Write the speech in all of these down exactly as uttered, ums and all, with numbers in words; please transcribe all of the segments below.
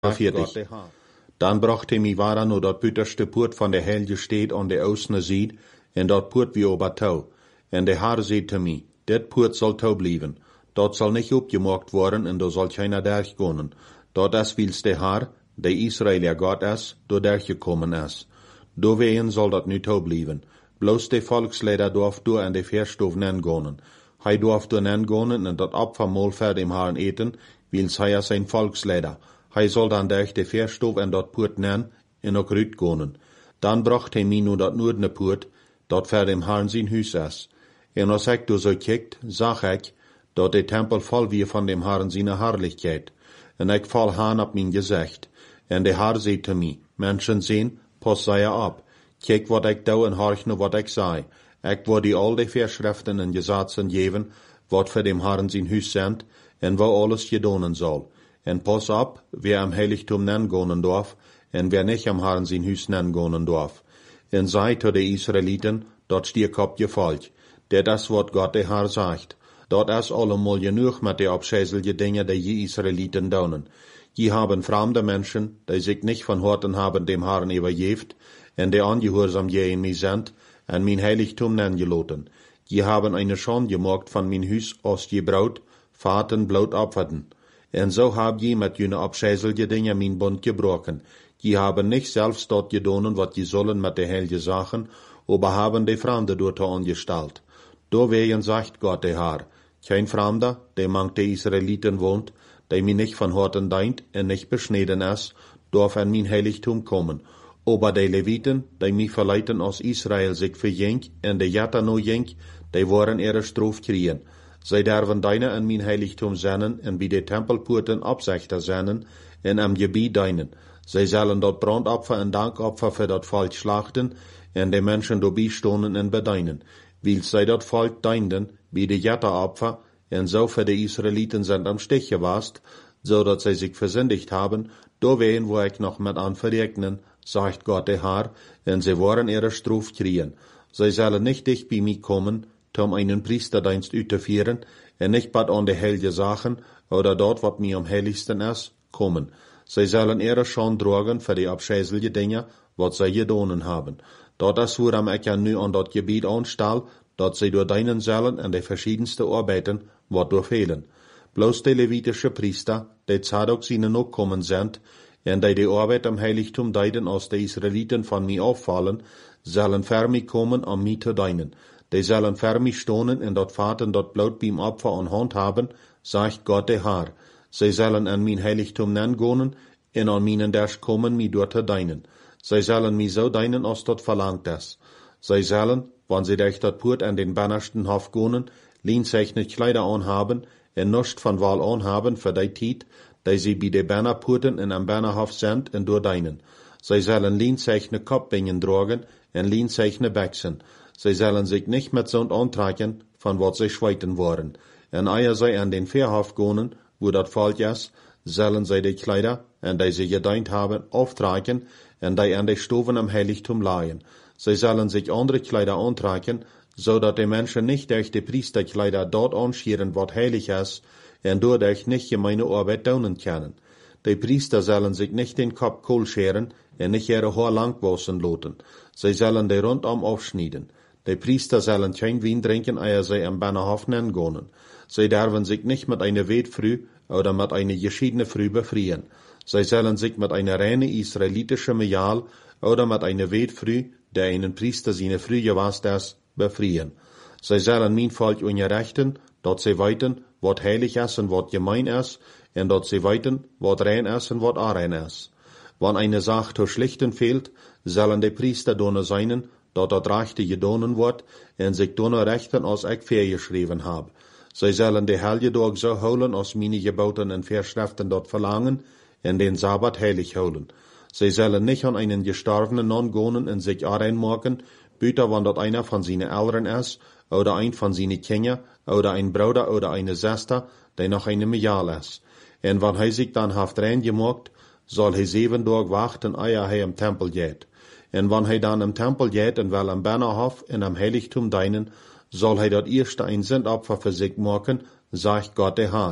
vierzig. Dan bracht hij mij waar naar dat buitenste poort van de heilige stad aan de oostenzijde, en dat poort wie ober touw. En de Heer zei te mij, dit poort zal touw blijven. Dat zal niet opgemaakt worden, en daar zal keiner durchgaan. Dat is wils de Heer, de Israëlier God is, door durchgekommen is. Doorwegen zal dat nu touw blijven. Bloos de volksleider dorf door en de verstof nengonen. Hij dorf door nengonen en dat opvermaal voor dem Herrn eten, wils hij is zijn volksleider. Hij zal dan durch de verstof en dat poort nen en ook uitgonen. Dan bracht hij mij nu dat noordene poort, dat voor dem Herrn zijn huis is. En als ik door zo kijkt, zag ik, dat de tempel vol wie van dem Herrn zijn herrlichkeit. En ik val haan op mijn gezicht. En de Herr zei te mij, mensen zien, pas zij op. Kijk wat ik doe en horch nu wat ik zei. Ik wil die al de verschriften en gesetzen geven, wat voor dem Herrn zijn huis zendt, en wo alles gedonen zal. En pas op, wer am heiligtum nengonen dorf, en wer nicht am Herrn zijn huis nengonen dorf. En zei to de Israeliten, dat stier op je volk. Dat is wat God de Herr sagt. Dat is allemaal genoeg met de abscheuliche dingen die je Israeliten doen. Je haben fremde Menschen, die sich nicht von Horten haben dem Herrn übergeft, en die angehorsam je in mij sind, en mijn heiligtum nengeloten. Je haben eine Schande gemacht von mijn huis als je Braut, Vaten, Blut opferten. En so hab je met jene abscheuliche dingen mijn Bund gebrochen. Je haben nicht selbst dort gedonen, wat je sollen met de heilige Sachen, aber haben de Fremde dort angestalt. Doorwegen sagt Gott der Herr, kein Fremder, der mangt de Israeliten wohnt, der mir nicht von Horten deint en nicht beschneden ist, darf an mein Heiligtum kommen. Aber de Leviten, die mich verleiten aus Israel sich verjenk, en de Jatta no jenk, die waren ihre Strof kriegen. Zij derven deine an mijn heiligtum zennen, en bij de tempelpoorten opzichter zennen, en am gebied deinen. Zij zullen dat brandopfer en dankopfer voor dat volk slachten, en de mensen dorbij stonen en bedeinen. Wils zij dat volk deinden, bij de Jatta-opfer, en zo voor de Israeliten sind am Stich gewast, zodat zij zich versündigt haben, doorwegen wo ik nog met aan verrekenen, sagt Gott der Herr, en zij worden ihre Strof kriegen. Zij zullen nicht dicht bij mij kommen, um einen Priesterdienst uitzuführen, en nicht bad an de heilige Sachen, oder dort, wat mir am heiligsten is, kommen. Zij zullen ihre Schande dragen für die abscheuliche Dinge, wat zij gedonen haben. Dat is waarom ik ja nu an dat gebied aanstal, dat zij door deinen zullen en de verschiedenste arbeiten, wat doorvelen. Bloos de levitische Priester, die Zadok zijnen ook kommen sind, en die de arbeid am heiligtum deiden als de Israeliten van mij afvallen, zullen ver mij komen om mij te deinen. Die zullen ver mij stonen en dat vaten dat bloed beim Opfer an Hand haben, sagt Gott der Herr. Zij zullen an mijn heiligtum nengonen, en an mijnen dersch kommen mij door te deinen. Zij zullen mij zo deinen als dat verlangt is. Zij zullen, wann sie durch dat Poort an den bannersten Hof gonen, lienzeichnet Kleider anhaben, en nichts van Wahl anhaben für die Tijd, die sie bij de Bannerpoorten en am Bannerhof sind en door deinen. Zij zullen lienzeichne Kopbingen dragen en lienzeichne Bächsen. Zij zullen sich nicht mit so antragen, von wat zij schweiten worden. En eer zij an den Verhof gonen, wo dat Volk is, zullen zij de Kleider, en die sie gedeint haben, auftragen, en die an de Stoven am Heiligtum laien. Zij zullen sich andere Kleider antragen, zodat de Menschen nicht durch de Priesterkleider dort anscheren, wat heilig is, en doordat nicht gemeine Arbeit doen können. De Priester zullen sich nicht den Kopf kohl scheren, en nicht ihre Haar lang wassen laten. Zij zullen de rondom aufschneiden. De Priester zullen kein Wein trinken, eer zij am Bannerhof nengonen. Zij derven sich nicht mit einer Wetfrüh oder mit einer geschiedene Früh befrieren. Zij zullen sich mit einer reine israelitische Mejal oder mit einer Wetfrüh, der einen Priester seine Früh gewast ist, befrieren. Zij zullen mijn Volk unterrichten, dat zij weten, wat heilig is en wat gemein is, en dat zij weten, wat rein is en wat arein is. Wann eine Sache zu schlichten fehlt, zullen de Priester donen seinen, dat dat rechte gedonen wordt, en zich donen rechten als ik vergeschreven heb. Zij zullen de heilige dag zo houden als meine geboten en verschriften dat verlangen, en den Sabbat heilig houden. Zij zullen nicht an einen Gestorbenen non-gonen en sich arein maken, büter wann dat einer von seinen Eltern is, oder ein von seinen Kindern, oder ein Bruder oder eine Schwester, die noch eine Mejal is. En wann hij sich dann haft rein gemacht, soll hij sieben Tage wachten, eer hij im Tempel geht. En wann hij dann im Tempel geht en wel am Bannerhof en am Heiligtum deinen, soll hij dat eerste ein Sündopfer für sich machen, sagt Gott der Herr.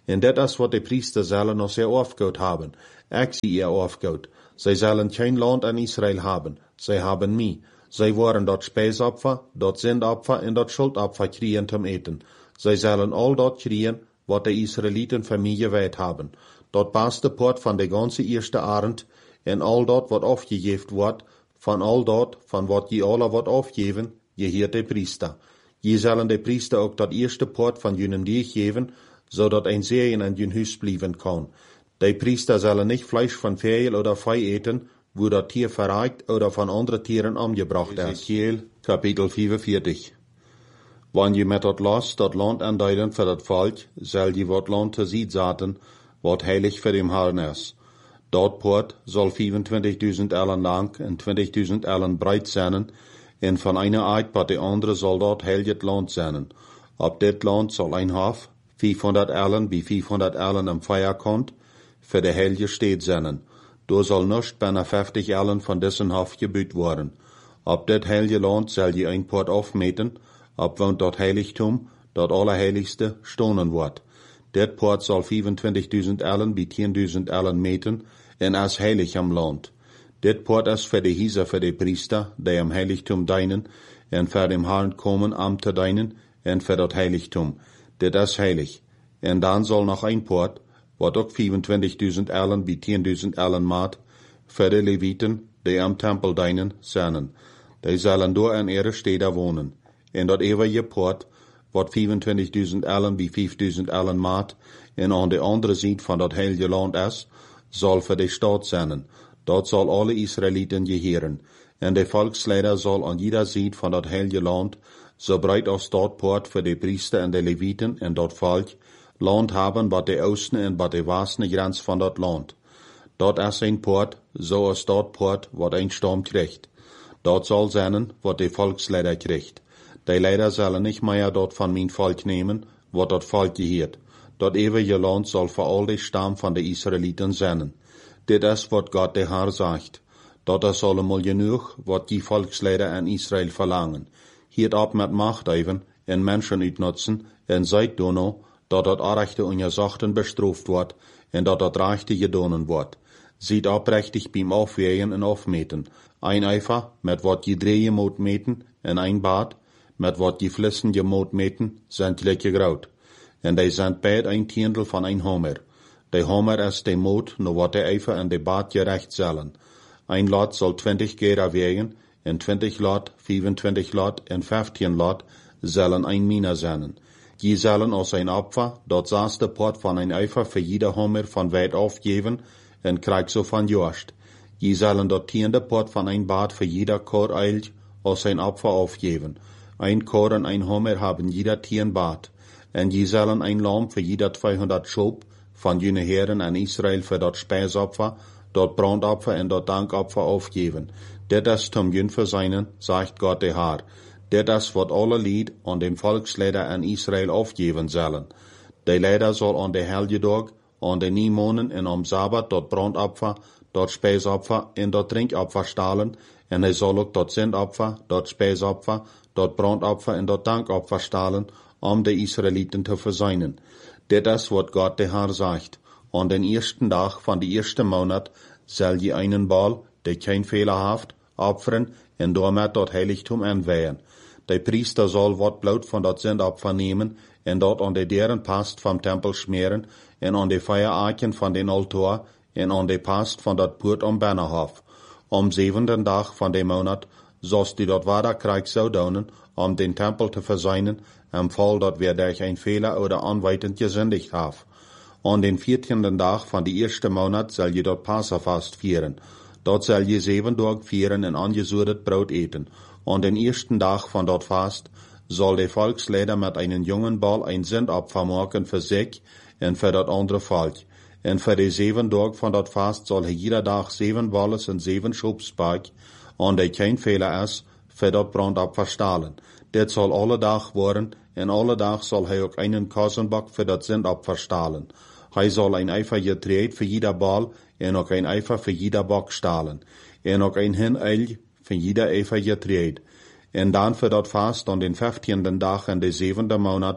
En dat is wat de priester zullen nog sehr aufgehout haben. Ik zie ihr aufgehout. Zij zullen geen land in Israël haben. Zij hebben mij. Zij worden dat Speisopfer, dat Sindopfer en dat Schuldopfer kriegen zum eten. Zij zullen al dat kriegen, wat de Israëlieten van mij gewijd hebben. Dat beste poort van de ganze eerste arend, en al dat wat afgegeven wordt, van al dat, van wat je alle wat afgeven, je heert de priester. Je zullen de priester ook dat eerste poort van jullie dier geven, zodat een zegen in jullie huis blijven kan. De priester zullen niet vlees van vee oder vee eten, wo dat Tier verreikt oder von anderen Tieren umgebracht ist. Ezekiel, Kapitel vierundvierzig. Wann je met dat los dat Land aanduiden voor dat volk, zal je wat Land te zien zaten, wat heilig voor dem Herrn is. Dat poort zal vierentwintigduizend ellen lang en twintigduizend ellen breit zijn, en van eine Eid bij de andere zal dat heilig Land zijn. Op dit land zal een hof, vierhonderd ellen bij vierhonderd ellen am Feuer komt, voor de heilige steed zijn. Door zal nicht bijna vijftig ellen van dessen hof gebuut worden. Op dit heilige land zal je een poort afmeten, op woont dat heiligtum, dat allerheiligste, stonen wordt. Dit poort zal vierentwintigduizend ellen bij tienduizend ellen meten, en as heilig am land. Dit poort is voor de hiezer voor de priester, die am heiligtum dienen, en voor dem Herrn komen am te dienen, en voor dat heiligtum. Dit is heilig. En dan zal nog een poort, wat ook vierentwintigduizend ellen bij tienduizend ellen maat, voor de Levieten, die am tempel dienen, zijn. Die zullen door in ihre steden wonen. En dat eeuwige poort, wat vierentwintigduizend ellen bij vijfduizend ellen maat, en aan de andere zijde van dat heilige land is, zal voor de stad zijn. Dat zal alle Israëlieten geheren. En de volksleider zal aan jeder zijde van dat heilige land, zo breed als dat poort voor de priester en de Levieten en dat volk, land hebben bij de oosten en bij de westen grens van dat land. Dat is een poort, zoals dat poort wat een stam krijgt. Dat zal zijn wat de volksleider krijgt. De leider zullen niet meer dat van mijn volk nemen, wat dat volk geheert. Dat eeuwige land zal voor al de stam van de Israëlieten zijn. Dit is wat God de Heer zegt. Dat is allemaal genoeg wat die volksleider in Israël verlangen. Hiert op met macht even en mensen uitnutzen en zijt doen dat dat Arrechte und Gesachten bestraft wordt en dat dat Rechte gedaan wordt. Ziet oprechtig beim Aufwägen en afmeten. Ein Eifer met wat je drehen moet meten en ein Bad met wat je flissen je moet meten zijn gelijk groot. En die zijn beid een tiendel van een homer. De homer is de moot no wat de Eifer en de Bad gerecht zullen. Ein lot zal twintig keren wegen en twintig lot, vierentwintig lot en vijftien lot zullen een mina zijn. Je zullen als een opfer dat zesde pot van een Eifer voor jeder homer van wijd afgeven en krijg zo van Jorst. Je zullen dat tiende pot van een Bad voor jeder kor eilt als een opfer afgeven. Ein kor en een homer hebben jeder tien Bad. En je zullen een lam voor jeder tweehonderd schop van jene heren en Israël voor dat Speisopfer, dat brandopfer en dat dankopfer afgeven. Dit is zum jün verzijnen, zegt God de Heer. Dit is wat alle lied aan dem volksleider in Israël afgeven zullen. De leider zal aan de heilige dag, aan de nieuwmonen en am Sabbat dat brandopfer, dat Speisopfer en dat drinkopfer stalen, en hij zal ook dat Sindopfer, dat Speisopfer, dat brandopfer en dat dankopfer stalen, om de Israëlieten te verzijnen. Dit is wat God de Heer zegt. Aan den eersten dag van de eerste maand zal je einen bal, die geen Fehler heeft, opferen en daarmee dat heiligtum aanweihen. De priester zal wat bloed van dat Sindopfer nemen en dat aan de deuren past van tempel smeren en aan de feueraken van den altaar en aan de past van dat poort om binnenhof. Om zevende dag van de maand zoals die dat water krijgt zou doen om den tempel te verzijnen, en val dat weer durch een Fehler oder anweitend gesündigt heeft. Aan den viertiende dag van de eerste maand zal je dat Passafast vieren. Dat zal je zeven dag vieren en angezuurdet brood eten. Aan den eersten dag van dat vast zal de volksleider met einen jongen bal een Sindopfer maken voor zich en voor dat andere volk. En voor de zeven dag van dat vast zal hij jeder dag zeven balles en zeven schopspak, aan de geen Fehler is, voor dat brandopfer stalen. Dit zal alle dag worden, en alle dag zal hij ook einen Kassenbak voor dat Sindopfer stalen. Hij zal een Eifer getreed voor jeder bal, en ook een Eifer voor jeder bak stalen. En ook een hineil voor jeder Eifer getreed. En dan voor dat vast aan den vijftiende dag en de zevende maand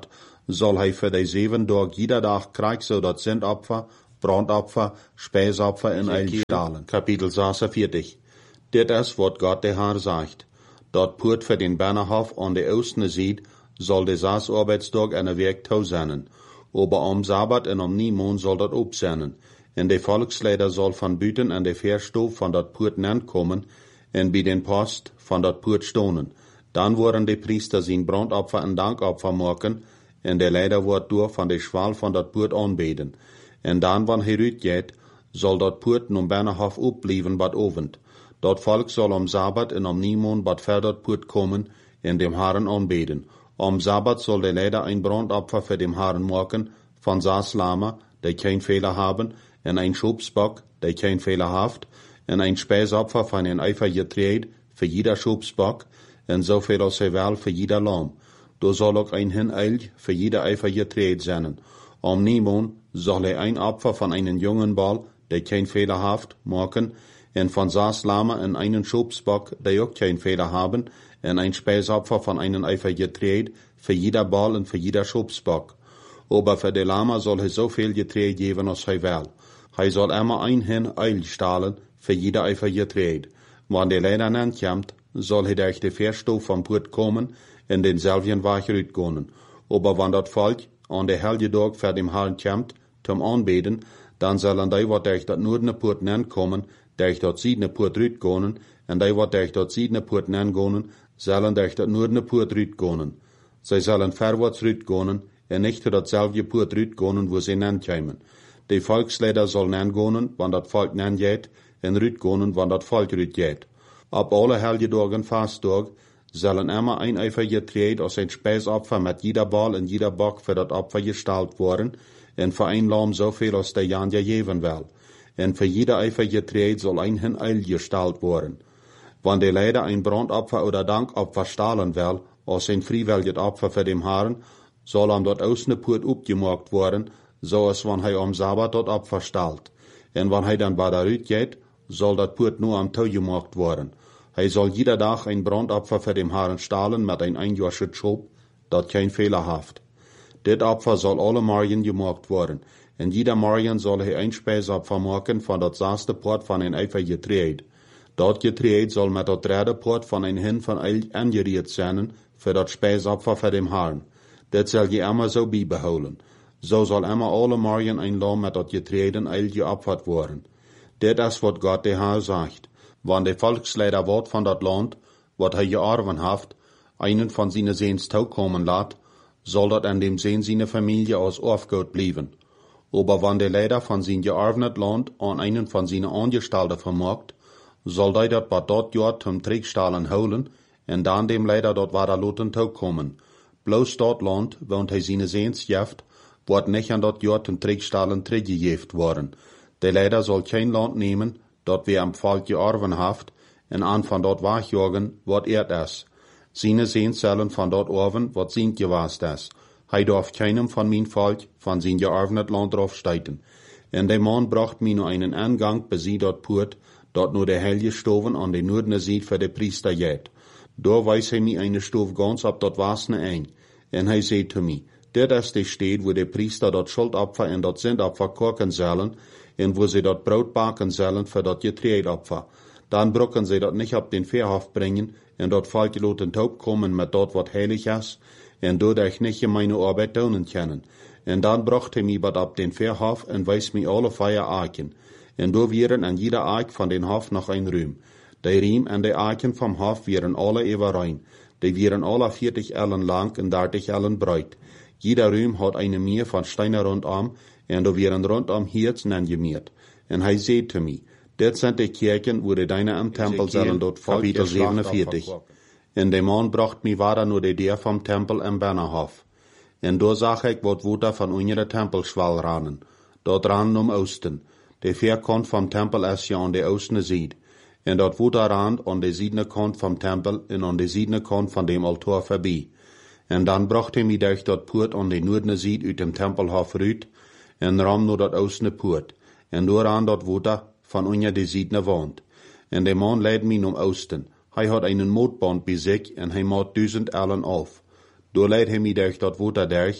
soll hij für die zeven dag jeder dag krijgen, so dat Zendopfer, Brandopfer, Speisopfer in Eil stahlen. Kapitel zesenveertig. Dit is wat Gott der Herr sagt. Dort put für den Bannerhof an der Osten sieht, soll der zes Arbeitsdag en een week toe zijn. Aber am Sabbat en am Niemond soll dat op zijn. En de volksleider soll van buiten en de verstoof van dat poort komen, en bij den Post van dat poort stonen. Dan worden de priester zijn brandopfer en dankopfer maken, en de leider wordt door van de schwal van dat poort aanbeden. En dan, wanneer hij uitgaat, zal dat poort nom Bannerhof opblijven bad ovend. Dat volk zal am Sabbat en am Niemond bad ver dat poort komen en dem Herren aanbeden. Am Sabbat soll der leider ein Brandopfer für dem Herren machen, von zes Lamme, die kein Fehler haben, en ein Schopsbock, die kein Fehler haft, en ein Speisopfer von ein Eifergetreid für jeder Schopsbock, en zoveel als hij wel für jeder Lamm. Da soll auch ein Hineilch für jeder Eifergetreid sein. Am Niemond soll er ein Opfer von einem jungen Ball, der kein Fehler haft, machen, en von zes Lamme en einen Schopsbock, die auch kein Fehler haben, en ein Speisopfer von einem Eifergetreid für jeder Ball und für jeder Schopsbock. Aber für die Lama soll er so viel Getreid geben, als hij will. Hij soll immer ein Hin Eil stahlen für jeder Eifergetreid. Wann der leider nennt kommt, soll er durch die Verstoof vom Poort kommen en denselben Weg uitgehen. Aber wann dat Volk an der helge Dag für dem Herrn kommt, zum Anbeten, dann sollen die, wat durch dat noordene Poort nennt kommen, durch dat ziedene Poort uitgehen, en die, wat durch dat ziedene Poort nennt gehen, zullen durch dat noordene Poort uitgehen. Zij zullen verwaarts uitgehen, en nicht zu datzelfde Poort uitgehen, wo sie nennt komen. Die Volksleider sollen nennen, wann dat Volk nennt geht, en uitgehen, wann dat Volk uitgeht. Ab alle helge dagen Fastdag sollen immer ein Eifergetreid aus ein Speisopfer mit jeder Ball und jeder Bock für dat Opfer gestaltet worden, en für ein Lamm so viel als der Jan ja geben will. En für jeder Eifergetreid soll ein Hineil gestaltet worden. Wann der Leider ein Brandopfer oder Dankopfer stahlen will, als ein freiwilliges Opfer für den Herrn, soll am dort außen Poort opgemaakt worden, so als wann hij am Sabbat dort Opfer stahlt. En wann hij dan bij daaruit geht, soll dat Poort nur am Tau gemaakt worden. Hij soll jeder Tag ein Brandopfer für den Herrn stahlen mit ein einjähriges Schop, dat kein Fehler haft. Dit Opfer soll alle Morgen gemaakt worden, en jeder Morgen soll hij ein Speisopfer maken van dat zesde Poort van een Eifergetreid. Dat Getreid soll mit dat derde Poort van een Hin van Eil angeriet zijn, für dat Speisopfer für den Herrn. Dit soll je immer so beibehouden. So soll immer alle Morgen ein Lamm mit dat Getreid en Eil geopfert worden. Dit is wat Gott der Herr sagt. Wann der Volksleider wordt van dat Land, wat hij gearven haft, einen von seine Seens kommen laat, soll dat an dem Seen seine Familie als Aufgut blieben. Aber wann der Leider von sein gearvenet Land an einen von seine Angestellten vermogt, soll hij dat bei dort Jahr zum Trägstahlen holen, en dan dem Leider dort weiter loten kommen. Bloß dort Land, woont hij seine Seens jeft, wordt nicht an dort Jahr zum Trägstahlen teruggegeft worden. Der Leider soll kein Land nehmen, dort wir am Volk gearven haft, en an van dort wegjagen, wat eerd is. Seine Seens zullen van dort arven, wat zijn gewaast is. Hij darf keinem von mijn Volk van zijn gearvenet Land draufsteiten. En der Mann bracht mir nur einen Angang bis sie dort Poort, dort nur der Helge Stoven an den Nordene Seed für de Priester jet. Da weis hij mir eine Stof ganz ab dort Wasne ein. En hij zei zu mir, dit is de steed wo de Priester dort Schuldopfer en dort Sündopfer kochen sollen, en wo sie dort Brot baken sollen für dort Getreidopfer. Dann brücken sie dort nicht ab den Verhof bringen, en dort Volk loten taub kommen mit dort wat heilig is, en dodurch nicht meine Arbeit tun können. En dann bracht er mich bad ab den Verhof en weis mir alle Feier Eichen. En do wieren an jeder Eik von den Hof noch ein Rühm. Die Riem en die Eichen vom Hof wieren alle überein. Die wieren alle vierzig Ellen lang en dertig Ellen breit. Jeder Rühm hat eine Mier von Steine rundum, en do wieren rundum Hirzen angemiert. En hij zei zu mir, dit sind die Kirchen, wo die deine am Tempel sollen dort Volk Kapitel zevenenveertig. En de Mann bracht mi weiter nur die Deur vom Tempel im Bannerhof. En do zag ik wat Wuter von unsere Tempelschwal ranen. Dort ranen um Osten. De Verkant vom Tempel is ja an de Oostene Seed. En dat Wuter rand an de Siedene Kant vom Tempel en an de Siedene Kant von dem Altar vorbei. En dan bracht hij mi durch dat Poort an de Noordene Seed uit dem Tempelhof ruit, en ram nur dat Oostene Poort. En door aan dat Wuter von unja de Siedene Wand. En de man leid mi um Osten. Hij had einen Mootband bij zich en hij maat duizend ellen af. Door leid hij mi durch dat Wuter durch,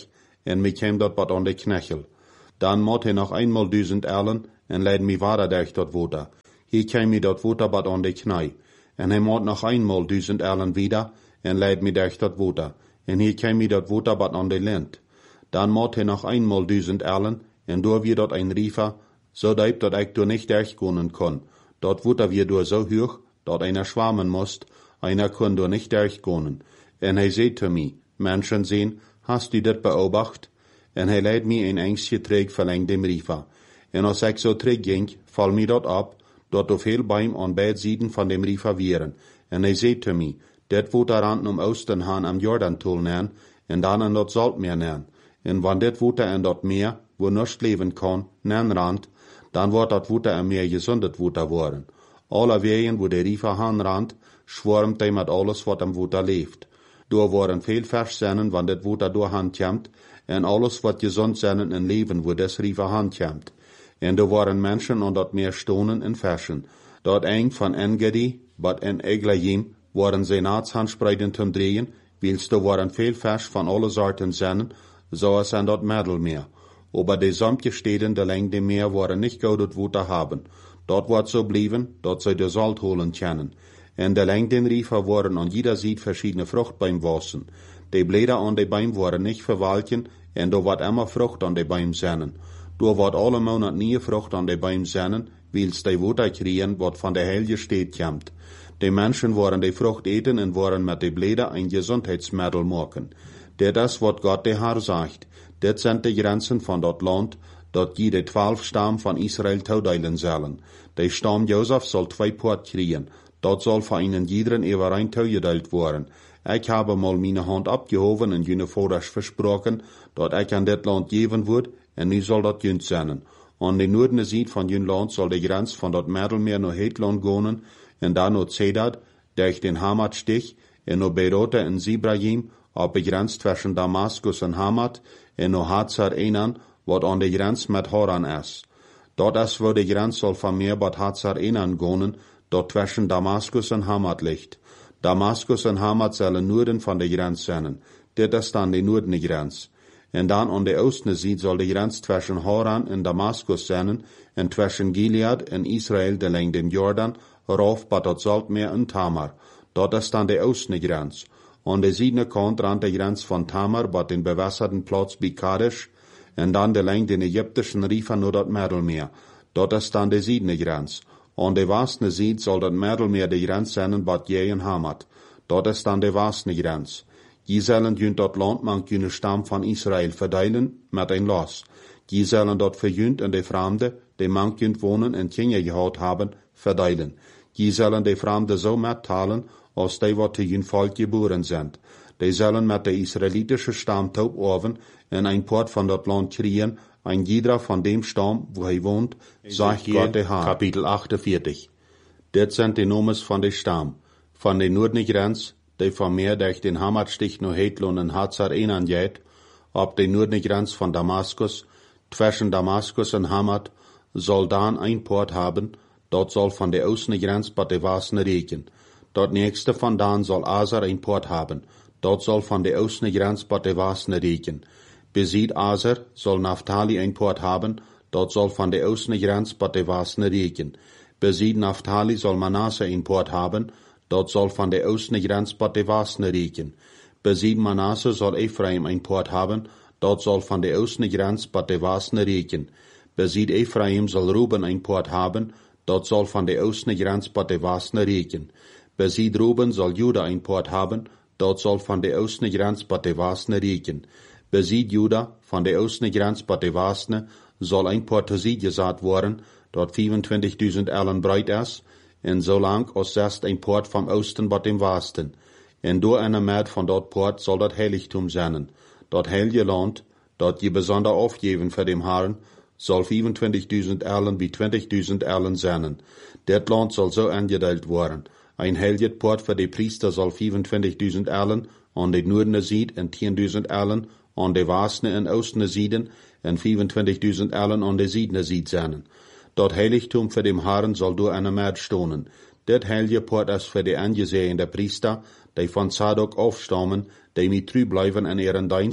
en mi kem dort bat an de knechel. Dan mot he noch einmal duizend ellen, en leid mi vara durch dort water. Hier kem mi dort water bat an de knei. En he mot noch einmal duizend ellen wieder, en leid mi durch dort water. En hier kem mi dort water bat an de lint. Dan mot he noch einmal duizend ellen, en door wir dort ein Riefer, so deib dat ik door nicht durchkonnen kon. Dort water wir door so hoch, dort einer schwammen musst, einer kon door nicht durchkonnen. En hij zei te mi, Menschen sehen, hast du dit beobacht? En hij leid mi een engstje terug verlengd dem Riefer. En als ik zo terug ging, val mi dort ab, dort auf heel beim an beid Seiten van dem Riefer wieren. En hij zei te mi, dit water rand om Osten haan am Jordantul nähen, en dan an dort Saltmeer nähen. En wann dit water en dort Meer, wo nichts leben kann, nähen rand, dan wordt dat water en meer gezondet water worden. Alle wegen, wo der Riefer haan rand, schwarmt hij met alles wat am water leeft. Door worden veel vers zijn, wann dit water door hand komt, en alles wat gezond zijn in leven, wo des Riefer hand komt. En door worden mensen aan dat meer stonen en versen. Dat eng van Engedi, bat en Eglayim, worden zijn naatshandspreiden te drehen, wils door worden veel vers van alle soorten zijn, zoals aan dat Middelmeer. Aber die sampje steden de lengte Meer worden nicht goudet water haben. Dort wordt so blijven, dat zij de Salt holen können. En de lengten Riefer worden an jeder Seite verschiedene Fruchtbeim wassen. Die Blätter an de Beim worden nicht verwalken, en do wordt immer Frucht an de Beim sennen. Do wordt alle Monat nie Frucht an de Beim sennen, wils de water kriegen, wat van de Heilige steht komt. Die Menschen worden de Frucht eten en worden met de Blätter ein Gesundheitsmittel maken. Dit is wat Gott de Herr sagt. Dit sind de Grenzen van dat Land, dat jede twaalf Stamm van Israel toedelen zullen. De Stamm Josef zal twee poort kriegen. Dat zal voor ihnen iederen overeind toegedeeld worden. Ik habe mal meine Hand abgehoven en jullie voorders versproken, dat ik aan dit land geven word, en nu zal dat junt zijn. Aan de noordelijke zijde van jullie land zal de grens van dat Middelmeer naar het land gaan, en dan naar Zedad, durch den Hamat-Stich, en naar Beirota en Zibrahim, op de grens tussen Damaskus en Hamat, en naar Hazar Enan, wat aan de grens met Haran is. Dat is waar de grens zal van meer bij Hazar Enan gaan, dat tussen Damaskus en Hamat ligt. Damaskus en Hamat zullen noorden van de grens zijn. Dit is dan de noordelijke grens. En dan aan de oostelijke zijde zal de grens tussen Haran en Damaskus zijn, en tussen Gilead en Israël de lengte Jordan, rauf bij dat Saltmeer en Tamar. Dat is dan de oostelijke grens. Aan de zuidelijke kant rand de grens van Tamar bij den bewasserten plaats bij Kadesh, en dan de lengte den Egyptischen Riefer naar dat Middelmeer. Dat is dan de zuidelijke grens. Aan de westelijke zijde zal dat Middelmeer de grens zijn bij Jij en Hamat. Dat is dan de westelijke grens. Die zullen junt dat land mank june stam van Israël verdelen met een los. Die zullen dat verjunt en de vreemde, die mank junt wonen en kinderen gehad hebben, verdelen. Die zullen de vreemde zo mettalen, als die wat te jun volk geboren zijn. Die zullen met de Israelitische stam taub oven en een poort van dat land kriegen, ein jeder von dem Stamm, wo er wohnt, sagt Gott der Herr. Kapitel achtundvierzig. Dit sind die Nomes von de Stamm. Von de noordelijke grens, die van meer durch den Hamatstich no Hetlon en Hazar Enan geht, op de noordelijke grens von Damaskus, zwischen Damaskus en Hamat, soll dan ein Port haben, dort soll von der östlichen Grenz bei de Wasne regen. Dort nächste von dan soll Aser ein Port haben, dort soll von der östlichen Grenz bei de Wasne regen. Besied Aser soll Naphtali ein Port haben, dort soll von der östlichen Grenz bei de Wasne regen. Besied Naphtali soll Manasse ein Port haben, dort soll von der östlichen Grenz bei de Wasne regen. Besied Manasse soll Ephraim ein Port haben, dort soll von der östlichen Grenz bei de Wasne regen. Besied Ephraim soll Ruben ein Port haben, dort soll von der östlichen Grenz bei de Wasne regen. Besied Ruben soll Juda ein Port haben, dort soll von der östlichen Grenz bei de Wasne regen. Besied Juda, von der östlichen Grenz bei de Wasne, soll ein Port zu sie gesagt worden, dort vierundzwanzigtausend Ellen breit ist, en so lang als zest ein Port vom Osten bei dem Westen. En door eine Meid von dort Port soll dat Heiligtum sein. Dort heilige Land, dort je besonder aufgeben für dem Herrn, soll vierundzwanzigtausend Ellen wie zwanzigtausend Ellen sein. Dat Land soll so angedeelt worden. Ein heiliges Port für die Priester soll vierundzwanzigtausend Ellen, an de noordelijke zijde en tienduizend Ellen, an de westelijke en oostelijke zijden, en vierundzwanzigtausend Ellen an de zuidelijke zijde zijn. Dat heiligtum für dem Herrn soll door eine Meid stonen. Dit heilige Port is für die angesehene Priester, die von Zadok aufstammen, die mit treu bleiben in ihren Dienst,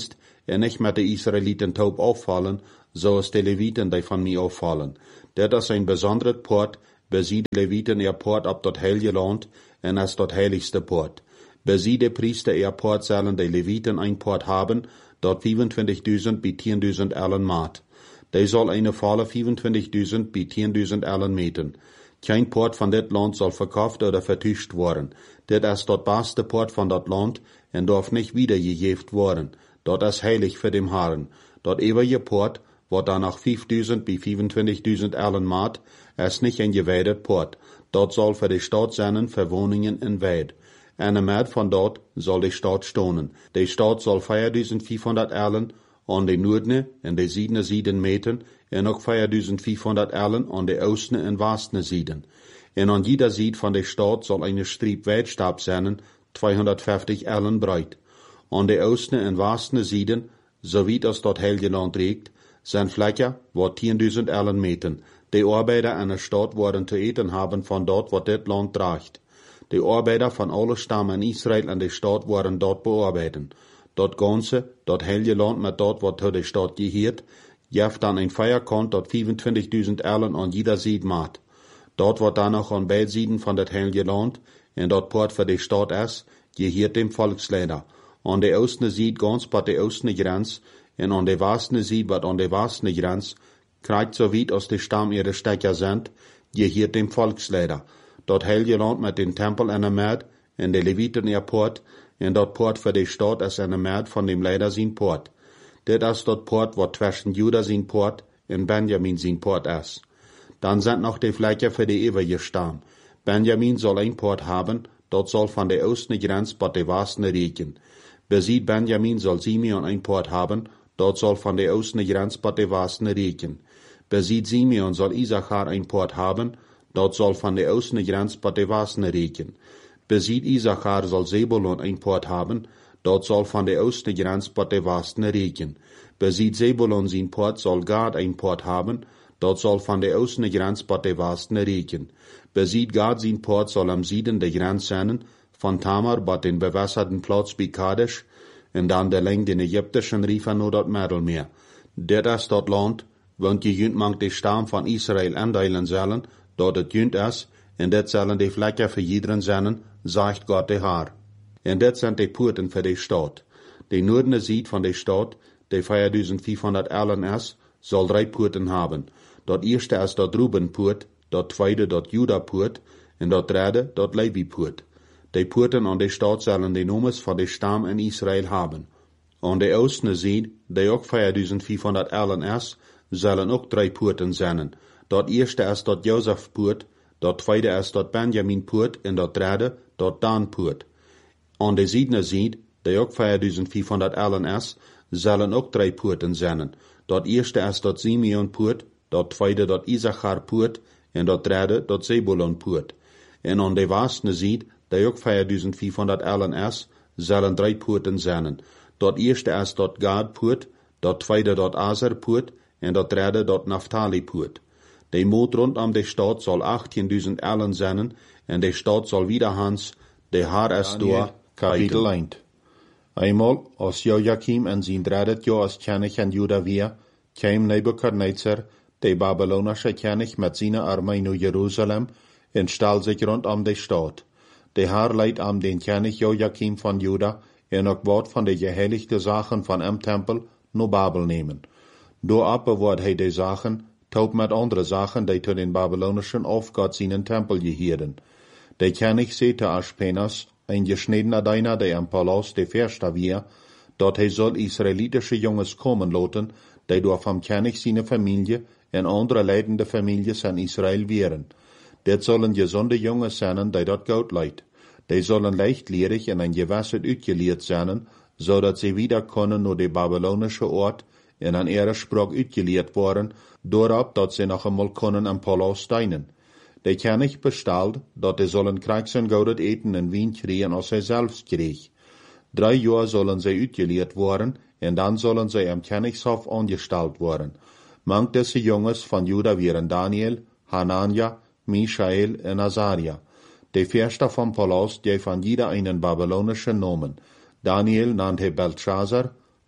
en nicht met de Israeliten taub auffallen, zoals de Leviten die van mij auffallen. Dat is een besondere poort, bezie de Leviten ihr poort op dat heilige land, en als dat heiligste poort. Bezie de priester ihr poort zullen de Leviten een poort haben, dat vierentwintigduizend bij tienduizend ellen maat. Die zal eine volle vierentwintigduizend bij tienduizend ellen meten. Geen poort van dit land zal verkauft oder vertuscht worden. Dit is dat beste poort van dat land en darf nicht wiedergegeben worden. Dat is heilig für dem Herrn. Dat eeuwige poort, wat dan nach vijfduizend bij vierentwintigduizend ellen maat, is nicht een geweidet poort. Dat zal für die Stadt zijn, für woningen en weid. En een maat van dat zal de stad stonen. De stad zal vijfduizend vijfhonderd ellen aan de noordene en de ziedene zieden meten, en ook vijfduizend vijfhonderd ellen aan de oostene en westene zieden. En aan jeder zied van de stad zal een striep wijdstab zijn, tweehonderdvijftig ellen breed. Aan de oostene en westene zieden, zowiet als dat heilige land reikt, zijn vlekken wat tienduizend ellen meten. De arbeider in de stad worden te eten hebben van dat wat dit land draagt. De arbeider van alle stammen in Israël en de stad worden dat bearbeiden. Dat ganze, dat heilige land met dat wat tot de stad geheert, geeft dan een vierkant dat vierentwintigduizend ellen aan jeder zied maat. Dat wat dan nog aan beide zieden van dat heilige land, en dat poort voor de stad is, geheert dem volksleider. Aan de oostene zied gans bij de oostene grens, en aan de westene zied wat aan de westene grens, krijgt zo weit als de stam ihre stekker zijn, geheert dem volksleider. Dat heilige land met den tempel en de maat, en de Leviten ihr poort, en dat poort voor de stad is en de maat van dem leider zijn poort. Dit is dat poort wat tussen Juda zijn poort en Benjamin zijn poort is. Dan zijn nog de vlekken voor de eeuwige stam. Benjamin zal een poort hebben, dat zal van de oostene grens tot de westene reiken. Beziet Benjamin zal Simeon een poort hebben, dat zal van de oostene grens tot de westene reiken. Beziet Simeon zal Issachar een poort hebben, dat zal van de oostene grens tot de westene reiken. Beziet Issachar zal Zebulon een poort hebben, dat zal van de oostene grens tot de westene reiken. Beziet Zebulon zijn poort zal Gad een poort hebben, dat zal van de oostene grens tot de westene reiken. Beziet Gad zijn poort zal am zieden de grens zijn, van Tamar tot den bewässerten Platz bij Kadesh, en dan de leng den Ägyptischen Riefen naar dat Mittelmeer. Dit is dat land, want je junt mangt de stam van Israël aandelen zullen, dat het junt is, en dit zullen de vlekken voor iedereen zijn, zegt God de Heer. En dit zijn de poorten voor de stad. De noordene zied van de stad, de vijfduizend vijfhonderd ellen is, zal drie poorten hebben. Dat eerste is dat Rubenpoort, dat tweede dat Judapoort, en dat derde dat Levipoort. De poorten aan de stad zullen de noemes van de stam in Israël hebben. Aan de oostene zied, die ook vijfduizend vijfhonderd ellen is, zullen ook drie poorten zijn. Dat eerste is dat Jozefpoort, dat tweede is dat Benjaminpoort en dat derde dat Danpoort. Aan de ziedene zied, die ook vijfduizend vijfhonderd ellen is, zullen ook drie poorten zijn. Dat eerste is dat Simeonpoort, dat tweede dat Issacharpoort en dat derde dat Zebulonpoort. En aan de westene zied, die ook vijfduizend vijfhonderd ellen is, zullen drie poorten zijn. Dat eerste is dat Gadpoort, dat tweede dat Aserpoort en dat derde dat Naphtalipoort. De moot rondom de stad zal achttienduizend ellen zijn, en de stad zal wiederhans de Haar is door Kapitel één. Eenmaal, als Joachim en zijn derde jaar als koning in Juda weer, kwam Nebukadnezar, de Babylonische koning met zijn armee naar Jeruzalem, en stal zich rondom de stad. De Haar leidt am den koning Joachim van Juda, en ook wat van de geheiligde zaken van hem tempel naar Babel nemen. Doorop wordt hij de zaken, taub met andere zaken, die tot den Babylonischen Aufgott seinen Tempel gehierden. De koning zei te Aspenas, ein geschnedener Diener, der im Palast de Versta wir, dat hij soll israelitische jongens komen laten, die door vom König seine Familie en andere leidende families in Israel wären. Dit zullen gezonde jongens zijn, die dat goed leidt. Die zullen leichtlierig en een gewasset uitgeleerd zijn, zodat ze wieder kunnen naar de Babylonische Ort en aan ihre Sprach uitgeleerd worden, doorop dat ze nog eenmaal kunnen im Palast dienen. De koning bestelt, dat ze zullen krijgs en goudet eten en wien krijgen als hij zelfs kreeg. Drie jaar zullen zij uitgeleerd worden, en dan zullen zij im Koningshof angesteld worden. Manch deze jongens van Juda waren Daniel, Hanania, Michael en Azaria. De Versta vom Palast gaf an jeder einen babylonischen Namen. Daniel nannte Belshazzar,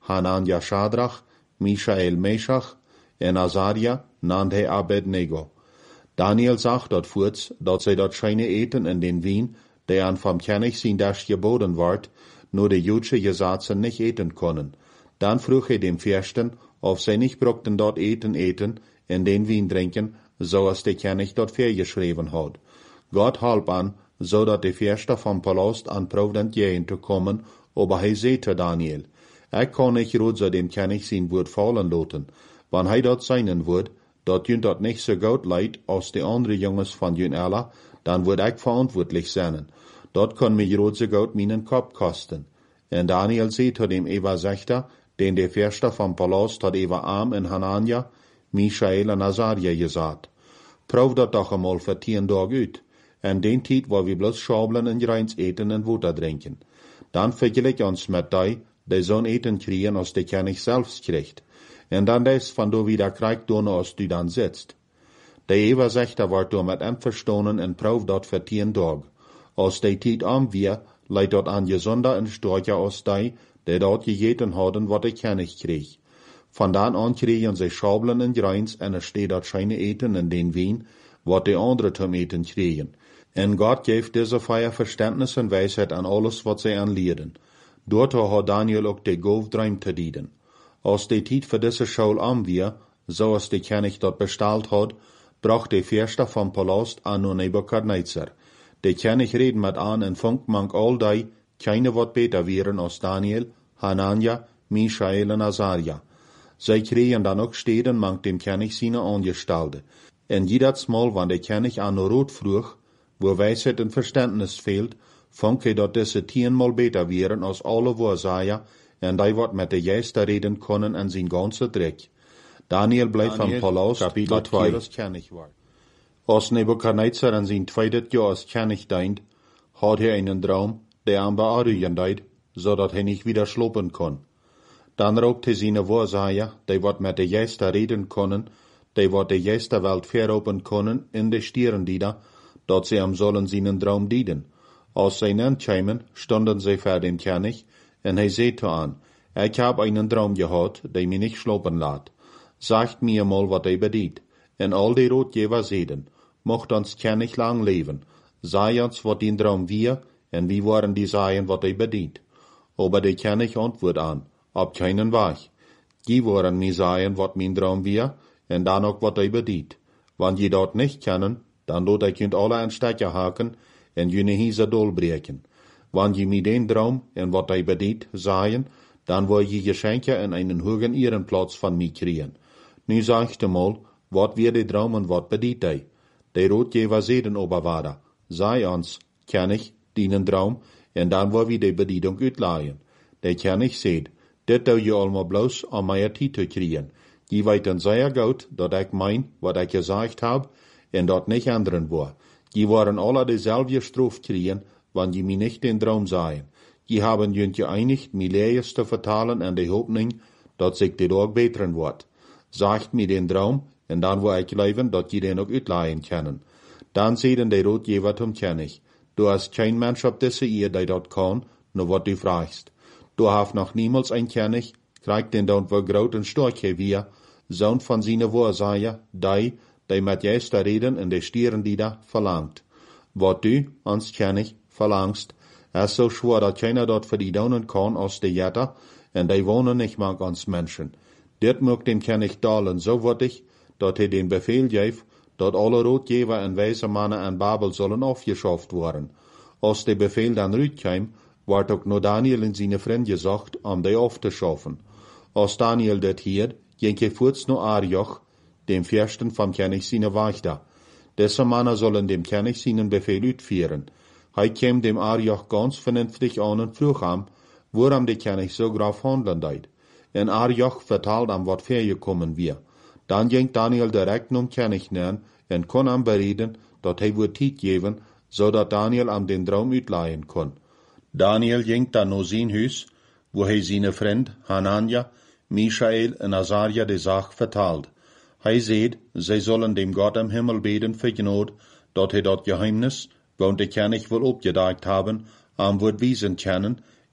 Hanania Shadrach, Michael Meshach, en Azaria nannt hij Abednego. Daniel zag dat voorts, dat zij dat schijne eten in den wien, der aan vom König zijn das geboden wordt, nur de Jüdische Gesetze nicht eten konnen. Dan vroeg hij dem Fürsten, of zij nicht brochten dort eten eten, en den wien drinken, zoals de König dort vergeschreven had. Gott halp an, zodat de Fürster vom Palast an provident gehen te kommen, aber hij zei te Daniel, ik kan nicht rood dem König zijn woord fallen laten, wann hij dat seinen woord, dat jünt dat nicht so gut leid als de andere jongens van jün alla, dan word ik verantwoordelijk zijn. Dat kan mich rood so gut meinen Kopf kosten. En Daniel zei tot dem Eva Sechter, den der Fürster vom Palast hat Eva Am en Hanania, Michael en Azaria gesagt. Proef dat doch einmal für tien Tag uit. En den tijd waar we bloß schabelen en reins eten en water drinken. Dan vergelijk ons met die, die zo'n eten kriegen als de König selbst kriegt. En dan des van du wieder kriegt doen als du dan sitzt. De Eva Sechter wordt door met hem verstonen en proef dat voor tien Tag. Als de tijd am wir, leidt dat aan gezonder en sterker als die, die dat gegeten hadden wat de König kreeg. Van dan aan kregen zij schabelen en reins en er steht dat scheine eten in den wien, wat de andere zum eten kregen. En Gott geeft deze feier Verständnis en wijsheid aan alles wat zij aanleerden. Daartoe had Daniel ook de Golfdreim te dienen. Als de tijd voor deze Schaul am wir, zoals de König dat besteld had, bracht de Fürster vom Palast an Nebukadnezar. De König reden met aan en vond mank al die, keine wat beter wären als Daniel, Hanania, Michael en Azaria. Zij kregen dan ook steden mank dem König seine Angestellte. En jedes Mal, wann der König an Rot vroeg, wo Weisheit und Verständnis fehlt, fand hij dat diese tienmal beter wären als alle Wahrsager, en die wat met de juiste reden können en zijn ganze Dreck. Daniel blijft vom Palast, Kapitel dat als König war. Als Nebukadnezar in zijn tweede Jahr als König deint, had hij einen Traum, der am bearrugen deed, zodat hij nicht wieder schlopen kon. Dan roept hij zijn Wahrsager, die wat met de juiste reden können, die wat de juiste Welt veropen können, in de stierendieder, dat sie am sollen seinen Traum dienen. Als zij nankämen, stonden zij vor dem König, en hij zei zu an, ich hab einen Traum gehad, der mich nicht schlopen laat. Sagt mir mal, wat hij bedient. En al die Rotgeber zeiden, mocht ons König lang leven. Sei uns, wat den Traum wir, en wie waren die Seien, wat hij bedient. Aber der König antwoord an, op keinen Weg. Die waren mir Seien, wat mein Traum wir, en dan ook wat hij bedient. Wann je dat nicht kennen, dan lot ik junt alle een stekker haken, en jene hiese dolbreken. Wann je mir den Traum, en wat hij bedient, sagen, dan wil je Geschenke en einen hohen Ehrenplatz van mij kriegen. Nu sagte mal, wat wir de Traum en wat bedient hij. De Rotgeber zeiden oberwaarder, sei ons, König, dienen Traum, en dan wil we de bedienung uitlaaien. De König zeid, dit doe je allemaal bloos om mij tijd te kriegen. Je weten zeer goed, dat ik mein, wat ik gezegd heb, en dat nicht anderen war. Die waren alle dezelfde Straf kriegen, wann je mir nicht den Traum sahen. Die haben jünt geeinigt, mir Lees zu vertalen en de Hoffnung, dat sich de Tag beteren wordt. Sagt mir den Traum, en dan wil ik leven, dat je den ook uitlaaien können. Dan zeiden de Rotgeber zum König, du hast kein Mensch op diese Ehe, die dat kann, nur wat du fragst. Du hast noch niemals ein König, kriegt den dan wohl groot en stark wir, zoon van seine Wahrsager, die, die met juiste reden in de stierendieder verlangt. Wat du, ans König, verlangst, is so schwer, dat keiner dort für die daunen kann als de Jätter, en die wohnen nicht mag ans Menschen. Dit mag dem König dalen so würdig, dat hij den Befehl geeft, dat alle Rotgeber en wijze mannen in Babel sollen aufgeschafft worden. Als de Befehl dan uitkwam, wordt ook nur Daniel en zijn vriend gesagt, om die aufzuschaffen. Als Daniel dit hier, ging hij voorts naar Arioch, dem Fürsten vom König seine Wächter. Diese Männer sollen dem König seinen Befehl uitführen. Hij kam dem Arioch ganz vernünftig an und vroeg am, woran der König so graf handeln deed. En Arioch vertalt am, wat vergekommen wir. Dan ging Daniel direkt zum König nähern en kon am bereden, dat hij woord tijd geven, zodat Daniel am den Traum uitleihen kon. Daniel ging dan naar zijn huis, wo hij zijn vriend Hanania, Michael en Azaria de Sach vertalt. Hij zeid, zij sollen dem Gott im Himmel beten für Gnade, dat hij dat Geheimnis, want de König will opgedacht haben, am woord wiesen können,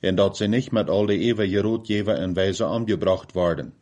en dat ze nicht met al de eeuwige roodjeven en wijze omgebracht worden.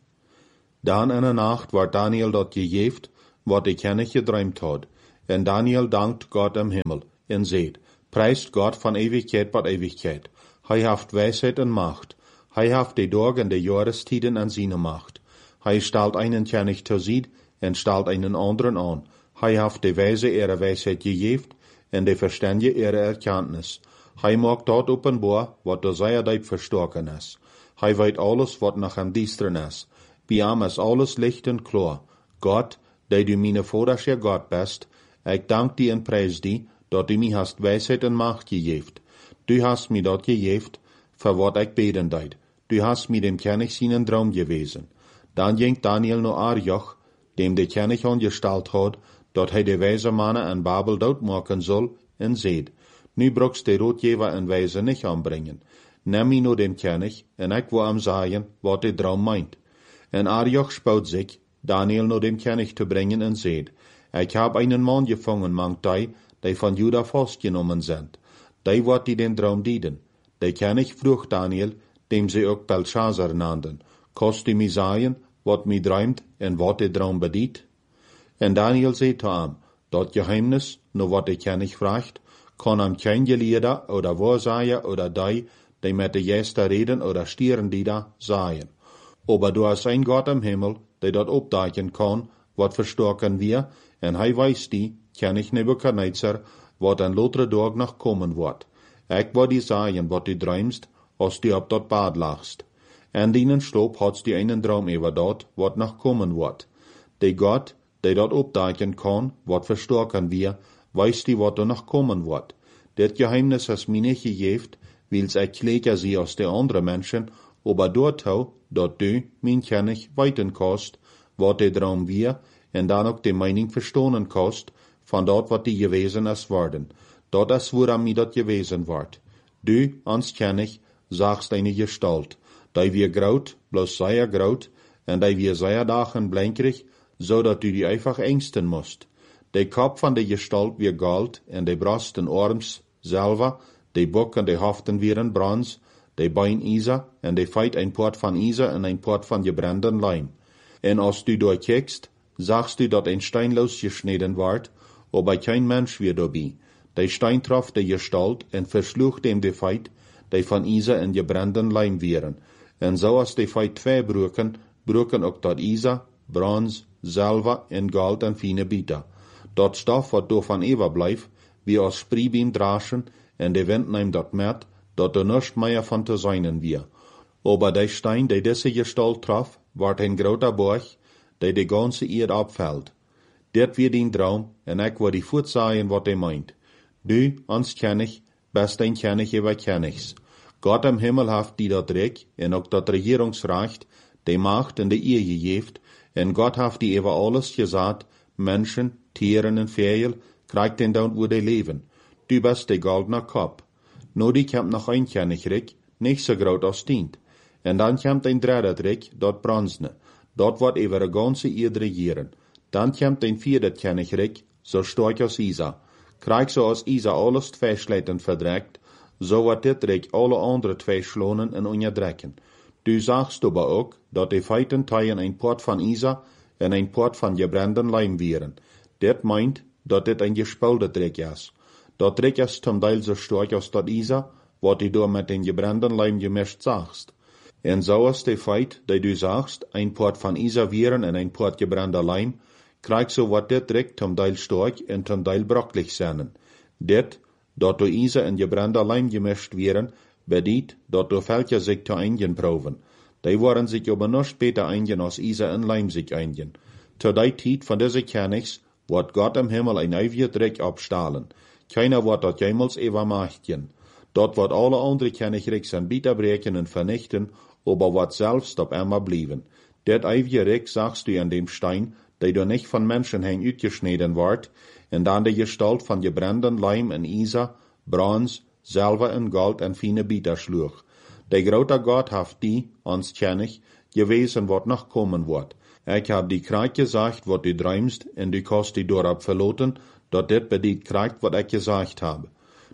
Dan in de nacht wordt Daniel dat gegeeft, wat de kennis gedreamt had. En Daniel dankt God im Himmel, en zegt, prijst God van eeuwigheid tot eeuwigheid. Hij heeft wijsheid en macht. Hij heeft de dag en de jahrestiden aan zijn macht. Hij stelt einen kennis te zien, en stelt einen anderen aan. Hij heeft de wijze ihre wijsheid gegeven, en de verstandige ihre erkenntnis. Hij maakt dat openbaar, wat door zijn diep verstoken is. Hij weet alles, wat nog am diesteren is. Bij hem is alles licht en klaar. God, die du mijn vaders je God bist, ik dank die en prijs die, dat du mij hast wijsheid en macht gegeven. Du hast mij dat gegeven, voor wat ik beden deed. Du hast mij dem kennis zijn droom gewezen. Dan ging Daniel naar Arioch, dem de kennis ongesteld had, dat hij de wijze mannen en Babel doodmaken zal, en zeid, nu brukst de roodjever en wijze niet aanbrengen. Neem mij nu dem kennis, en ik wil hem zeggen, wat de droom meint. En Arioch spout zich, Daniel nu dem kennis te brengen, en zeid, ik heb einen man gevangen, mangt die, die van Juda vastgenomen zijn. Die wordt die den droom dieden. Die kennis vroeg Daniel, dem ze ook Belshazzar nannten, kost u mij zeggen, wat mij droomt, en wat de droom bedient? En Daniel zei te hem, dat geheimnis, nu wat de kennis vraagt, kan hem geen geleerde, oder waarzeiger, oder die, die met de juiste reden, oder stieren die da, sagen. Aber du hast ein Gott im Himmel, der dat opdagen kann, wat verstoken wir, en hij weiß die, König Nebukadnezar, wat een latere dag nog komen wordt. Ik wil die zeggen wat du droomst, als du op dat bad lagst. En dienen sloop had die einen droom over dat, wat nog komen wordt. De God, die dat opdagen kan, wat verstoken wir, weiß die wat er nog komen wordt. Dit geheimnis is mij niet gegeven, wils ik kleger sie als de andere mensen, aber dort hou, dat du, mijn kennis, weten kost, wat de droom wir, en dan ook de mening verstonen kost, van dat wat die gewezen is worden. Dat is waarom mij dat gewezen wordt. Du, ans kennis, sagst eine Gestalt, die wir groot, bloß sehr groot, en die wir sehr dagen blinkerig, zodat du die einfach ängsten musst. De kop van de Gestalt wir gold, en de brast en arms zilver, de bok en de hoften wieren brons, de bein isa, en de feit een poort van isa en een poort van gebranden lijm. En als du doorkijkst, sagst du dat een stein losgeschneden wordt, aber kein Mensch wird dabei. De stein trof de Gestalt en versloeg dem de feit, die van isa en gebranden lijm wieren. En zo als de feit twee broken, broken ook dat isa, brons, zilver en gold en fine bieter. Dat stof wat door van Eva blijft, wie als spriebiem draschen, en de wind neemt dat met, dat er nichts meer van te zijn wir. Aber de stein, die deze Gestalt trof, wordt een groter borg, die de ganze eerd opvalt. Dit weer die droom, en ik wil die voet zeggen wat hij meint. Du, ons kennis, best een kennis over kennis. God im Himmel heeft die dat rijk, en ook dat regeringsrecht, die macht en de eer gegeven, en God heeft die over alles gezegd, mensen, tieren en vegel, krijgt den dan wo die leven. Du bist de goldene kop. Nu die komt nog een kennis rijk, niet zo groot als dient. En dan komt een derde rijk, dat bronzene. Dat wordt over de ganze eerd regeren. Dan komt een vierde kennis rijk, zo sterk als Isa. Krijgt zoals Isa alles twee slechten verdrekt, zo wordt dit rijk alle andere twee schlonen en onderdrekken. Du sagst aber ook, dat de feiten teilen een poort van Isa en een poort van gebranden lijm wieren. Dit meint, dat dit een gespeelde rijk is. Dat rijk is zum Teil zo sterk als dat Isa, wat du door met den gebranden lijm gemischt sagst. En zo is de feit, die du sagst, een poort van Isa wieren en een poort gebrande lijm, krijgt zo wat dit rijk zum Teil sterk en zum Teil brokkelig zijn. Dit, dat door Isa en gebrande lijm gemischt wieren, bedient, dat door welke zich te einigen proeven. Die worden zich aber nicht beter einigen als Isa en lijm zich einigen. Zu die tijd van deze kennis, wordt God im Himmel een eeuwig rijk opstalen. Keiner wordt dat jemals übermachten. Dort wordt alle andere kennisrijk zijn bieter breken en vernichten, aber wordt selbst op einmal blijven. Dit eeuwige rijk sagst du an dem Stein, die du nicht von Menschen heen uitgeschneden wordt, en dan de gestalt van gebranden lijm en Isa, brons, zilver en gold en fine bieter sloeg. De grote God heeft die, ons kennis, gewezen wat nog komen wordt. Ik heb die krijg gezegd wat du droomst, en du kost die doorop verloten, dat dit bedient krijgt wat ik gezegd heb.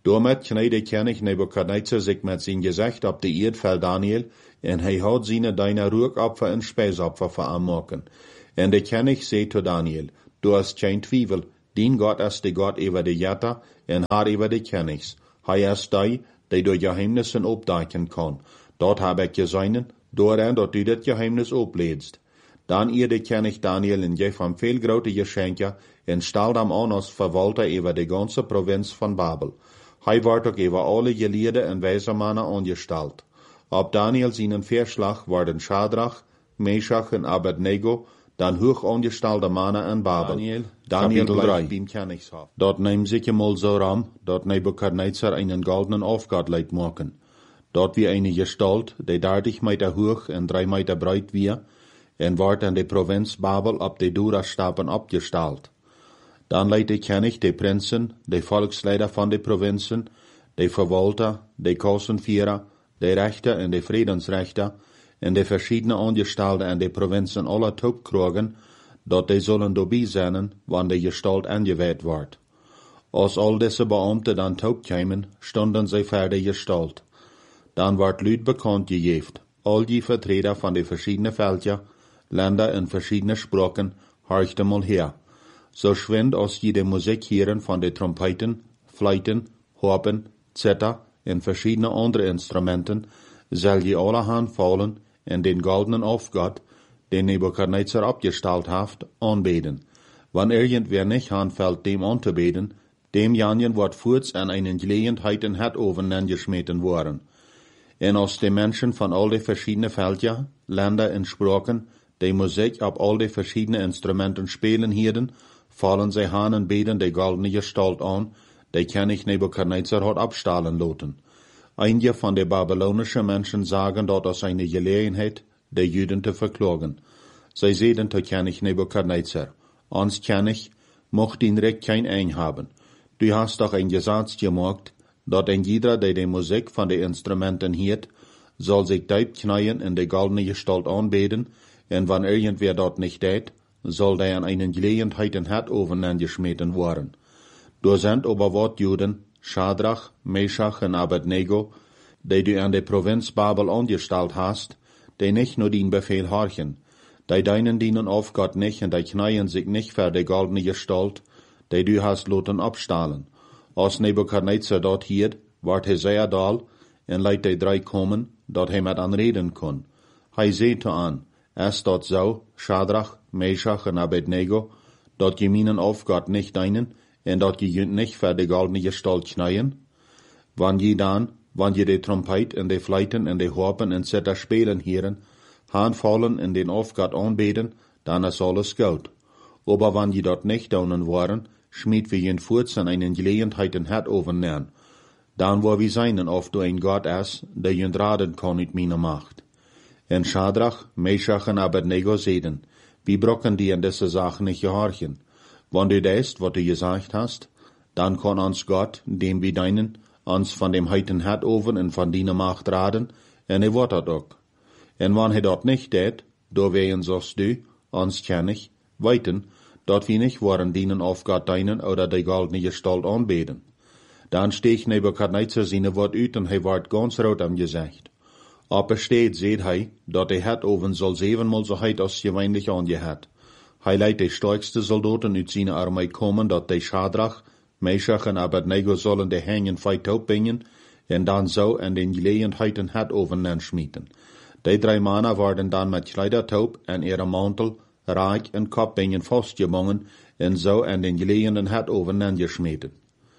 Damit kneide König Nebukadnezar sich met zijn gezicht op de eerd van Daniel, en hij had zijn deine Ruhopfer en Speisopfer veranmaken. En de König zei tot Daniel, du hast geen twijfel, dien God is de God over de Jetta, en haar over de Königs. Hij is die, die door geheimnissen opdaken kan. Dat heb ik gezien, dooraan dat u dit geheimnis opleedst. Dan eerde König Daniel en gaf hem veel grote geschenken, en stelde hem aan als verwalter over de ganze provincie van Babel. Hij werd ook over alle geleerden en wijze mannen aangesteld. Op Daniel zijn Verslag worden Shadrach, Meshach en Abednego, dan hoog aangestelde mannen in Babel. Daniel, Daniel blijft beim Königshof. Dat neemt zich eenmaal zo ram, dat Nebukadnezar einen goldenen Aufgott leidt maken. Dat wie eine Gestalt, die dertig Meter hoog en drei Meter breit wie, en wordt in de provincie Babel op de Dura-stapen opgesteld. Dan leidt de König de Prinzen, de Volksleider van de provincien, de Verwalter, de Kassenvierer, de Rechter en de Friedensrechter, en de verschiedene Angestalten in de provincien aller Topkrogen, dat die zullen dobij zijn, wanneer de Gestalt aangeweid wordt. Als al deze Beamten dan toepkwamen, stonden zij voor de Gestalt. Dan wordt luid bekend gegeven, al die Vertreter van de verschiedene Völker, Länder en verschiedene Sprachen, horchten mal her. So schwind als je de muziek hieren van de trompeten, fluiten, harpen, zither en verschiedene andere instrumenten, zal je allerhand vallen en den goldenen Aufgott, den Nebukadnezar opgesteld heeft, aanbeden. Wanneer irgendwer nicht aanfällt, dem anzubeten, dem janjen wordt voorts an einen Gelegenheit in het oven geschmeten worden. En als de mensen van al die verschiedene Völker, Länder en Sprachen, die muziek op al die verschiedene instrumenten spelen hierden, vallen zij aan en beden de goldene Gestalt aan, die König Nebukadnezar hat abstahlen lassen. Einige von den babylonischen Menschen sagen dort aus einer Gelegenheit, die Juden zu verklagen. Sie sagen zu König Nebukadnezar, ans König, mocht ihn Recht kein ein haben. Du hast doch ein Gesetz gemacht, dat ein jeder, der die Musik von den Instrumenten hiert, soll sich deib knien in die goldene Gestalt anbeten, und wenn irgendwer dort nicht tät, soll der an einen Gelegenheit in het oven angeschmeten worden. Du sind aber wat Juden, Shadrach, Meshach en Abednego, die du an der Provinz Babel angestellt hast, die nicht nur den Befehl horchen, die deinen dienen auf Gott nicht und die knien sich nicht für die goldene Gestalt, die du hast loten abstahlen. Als Nebukadnezar dort hier, ward hij sehr dal, en leidt die drei kommen, dat hij met anreden kon. Hij zei te aan, es dat zo, Shadrach, Meshach en Abednego, dat je minen auf Gott nicht deinen, en dat je junt nicht für die goldene Gestalt knien? Wann je dan, wann je de Trompet en de Fleiten en de Harpen en Zither spelen hieren, aanvallen en den Aufgott anbeten, dan is alles gut. Aber wann je dat nicht daunen waren, schmied wir jen voorts an einen Gelegenheit in het overnemen. Dan wo wir seinen, of du ein Gott is, der jen raden kann mit meiner Macht. En Shadrach, Meshach en Abednego zeiden, wie brocken die an diese Sachen nicht gehorchen. Wenn du deist, wat du gesagt hast, dann kann uns Gott, dem wir deinen, uns von dem heiten het over en von deiner Macht raden, en er wird dat ook. En wann er dat nicht tät, do wehen sost du, uns König, weiten, dat wir nicht waren dienen auf Gott deinen oder die goldene Gestalt anbeten. Dann steeg Nebukadnezar seine Wort uit en hij werd ganz rot am Gesicht. Op er steht, seht hij, dat de het oven soll zevenmal so heit als gewöhnlich angehet. Hij leidt de sterkste Soldaten uit seine Armee kommen, dat de Shadrach, Meshach en Abednego sollen de hängen feit opbringen, en dan zo en den Gelegenheiten het oven schmieten. Die drei Männer werden dann mit Kleidertaub en ihre Mantel, Reich en Kopbingen vastgebonden, en zo en den Gelegenheiten het oven geschmieten.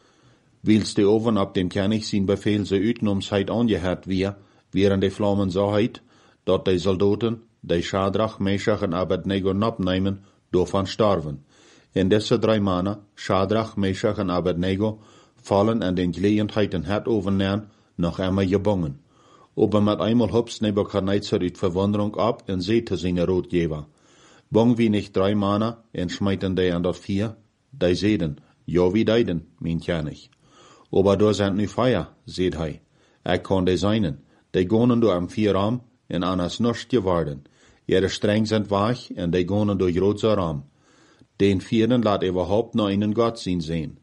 Wils de oven op dem König zijn Befehl ze uitnomsheid angehet wie, während die Flammen so heit, dat die Soldaten, die Shadrach, Meshach en Abednego abnehmen, davon starven. En diese drei Männer, Shadrach, Meshach en Abednego, fallen an den Gelegenheiten het overnemen, noch einmal gebongen. Aber mit einmal hupst Nebukadnezar uit Verwunderung ab en zei te seine Rotgeber, bong wie nicht drei Männer, en schmeiten die an dat vier, die zeiden, ja wie deiden, mein König. Aber da sind nu Feier, seht hij, ik kann die seinen, die gonen door am vier Raum, en anders nichts geworden. Ihre Streng sind weich, en die gonen durch roter Raum. Den vierten laat überhaupt noch einen Gott zien sehen.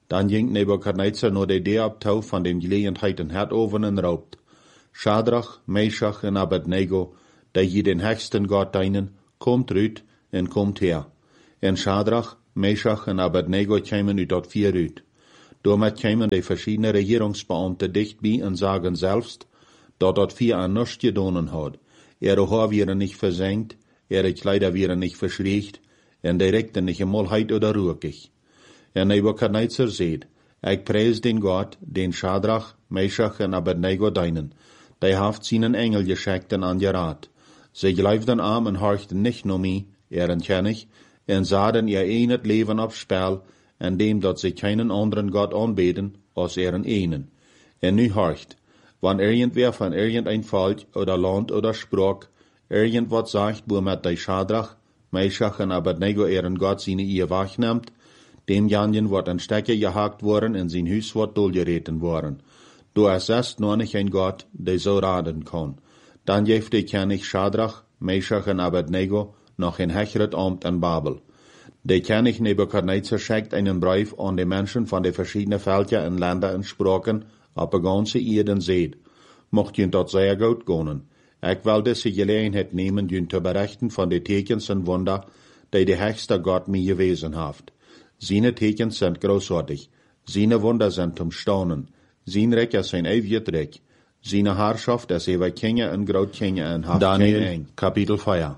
Dan ging Nebukadnezar nur de deur op touw van den Gelegenheiten hertoven en raubt. Schadrach, Meshach en Abednego, die je den höchsten Gott dienen, komt uit en komt her. En Schadrach, Meshach en Abednego kwamen uit dat vier uit. Damit kwamen de verschiedene regeringsbeamten dichtbij en zagen selbst, dat dat vier aan nichts gedonen had. Ihre Haar wären nicht versenkt, ihre Kleider wären nicht verschriegt, en die rekten nicht einmal heit oder ruhig. En Nebukadnezar seht, ik preis den Gott, den Schadrach, Meshach en Abednego dienen. Die haft seinen Engel geschickt en angerat. Sie gleifden am en horchten nicht nur mij, ihren König, en sahen ihr enet Leben aufs Spiel, en dem dat sie keinen anderen Gott anbeten, als ihren einen. En nu horcht, wann irgendwer von irgendein Volk oder Land oder Sprach irgendwas sagt, wo mit die Schadrach, Meshach en Abednego ihren Gott seine Ehe wachnimmt, dem Janjen wird ein Stecker gehakt worden en sein Haus wird durchgereten worden. Du ersetzt nur nicht ein Gott, der so raten kann. Dann geeft der König Schadrach, Meshach en Abednego noch ein hecheret Amt in Babel. Der König Nebukadnezar schickt einen Brief an die Menschen von den verschiedenen Völkern und Ländern und Sprachen auf der ganzen Erde seht. Mocht jün dort sehr gut gehen. Ich will diese Gelegenheit nehmen, jün zu berichten von den Tekens und Wunder, die der höchste Gott mir gewesen hat. Seine Tekens sind großartig. Seine Wunder sind zum Staunen. Sein Reich ist ein ewiges Reich. Seine Herrschaft ist über Kinder und Großkinder und hat Daniel, Kapitel vier.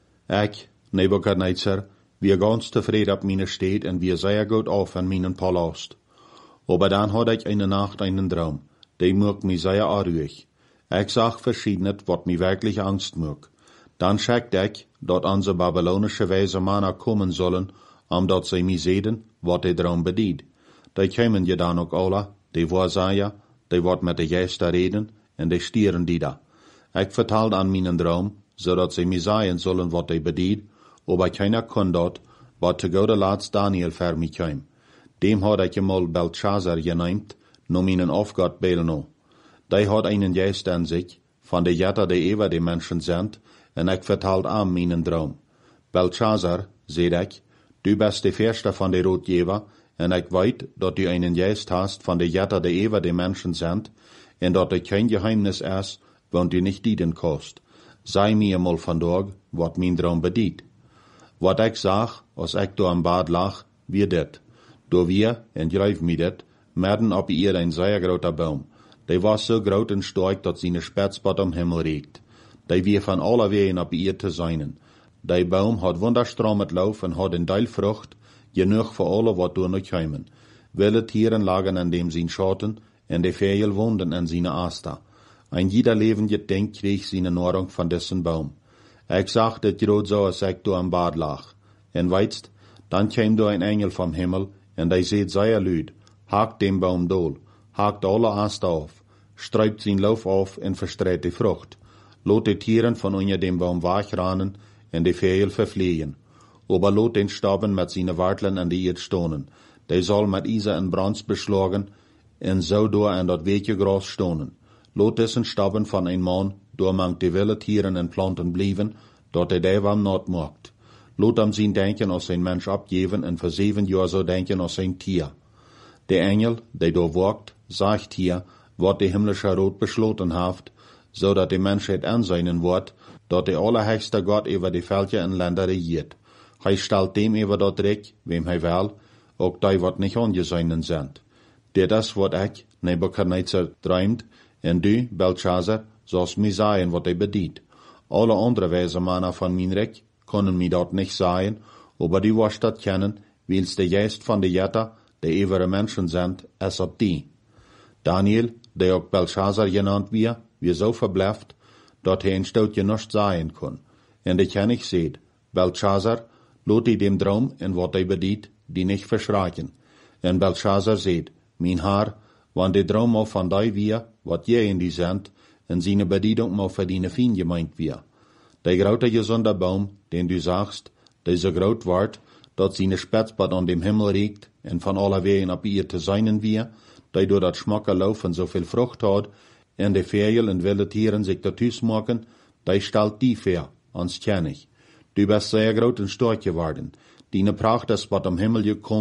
Ich, Nebukadnezar, wir ganz zufrieden ab meine Stadt und wir sehr gut auf in meinen Palast. Aber dann hatte ich eine Nacht einen Traum, der macht mich sehr unruhig. Ich sah verschiedenes, was mir wirklich Angst macht. Dann schackte ich, dass unsere babylonische weise Männer kommen sollen, um dort sie mir sehen, was der Traum bedient. Die kämen ja dann auch alle, die Wahrsager, die wat mit der Geister reden, und die stieren die da. Ich vertalte an meinen Traum, so dass sie mir sagen sollen, was die bedient, aber keiner kann dort, was zu guter Letzt Daniel für mich kam. Dem hat ich einmal Belshazzar genannt, nur meinen Aufgott Belno. Der hat einen Geist an sich, von der Jetter, die über die Menschen sind, und ich vertalt an meinen Traum. Belshazzar, seht ich, du bist der Erste von der Rotgeber, und ich weiß, dass du einen Geist hast von der Jetter, die über die Menschen sind, und dass du kein Geheimnis ist, wenn du nicht dienen kannst. Sei mir mal von dort, was mein Traum bedient. Wat ich sag, als ich da am Bad lag, wie dit. Do wir, en grijf mir dit, midden op ihr ein sehr großer Baum. Der war so groß und stark, dass seine Spitzbart am Himmel regt. Der wir von aller Wegen op ihr zu seinen. Der Baum hat wunderstramm mit Lauf und hat in Teil Frucht, genug für alle, wat da noch kommen. Wilde Tieren lagen an dem sein Schatten, und die Vögel wohnten an seine Aster. Ein jeder lebende Ding krieg seine Nahrung von dessen Baum. Ich sagte grad so, als ich da am Bad lag. En weitst, dann kam da ein Engel vom Himmel, und der seht sehr lüd, hakt den Baum dohl, hakt alle Aster auf, streibt sein Lauf auf und verstreut die Frucht, lot die Tieren von unter dem Baum wegrennen und die Vögel verfliehen, aber lot den Staben mit seinen Warteln an die Erde stonen, der soll mit Isa und Brands beschlagen, und so da an dat Wege Gras stonen, lot dessen Staben von ein Mann, door mangt die wilde Tieren en Planten blieben, dat er der am Nord macht. Lot am sein denken als ein Mensch abgeben en für sieben Jahre so denken als ein Tier. Der Engel, der da walkt, sagt hier, wat die himmlische Rot beschloten haft, so dat die Menschheit anseinen wird, dat der allerhöchste Gott über die Völker und Länder regiert. Hij stellt dem über dat Recht, wem hij will, auch die wat nicht angeseinen sind. Der das wat ich, Nebukadnezar, träumt, en du, Belshazzar, sollst mir sagen, wat er bedient. Alle andere weise Männer von mein Reich können mir dort nicht sagen, aber die wirst dat kennen, weil's der Geist von der Jetter, der ewige Menschen sind, es ob die. Daniel, der auch Belshazzar genannt wird, wir so verbleibt, dat er in Stoutje nicht sagen kann. Und der König seht, Belshazzar, lot die dem Traum und wat er bedient, die nicht verschrecken. Und Belshazzar seht, mein Herr, wann der Traum auch von die wir, wat je in die sind, en seine Bedienung mal für deine Fien gemeint wir. Der grote gesunder Baum, den du sagst, der so groot wordt, dat seine Spitzbart an dem Himmel regt, en von aller Wegen ab ihr zu seinen wir, der durch dat schmakke Laufen so viel Frucht hat, en de Vögel und wilde Tieren sich dazu machen, der stellt die Fair, ans König. Du bist sehr groot und stark geworden, deine Pracht ist wat am Himmel gekommen,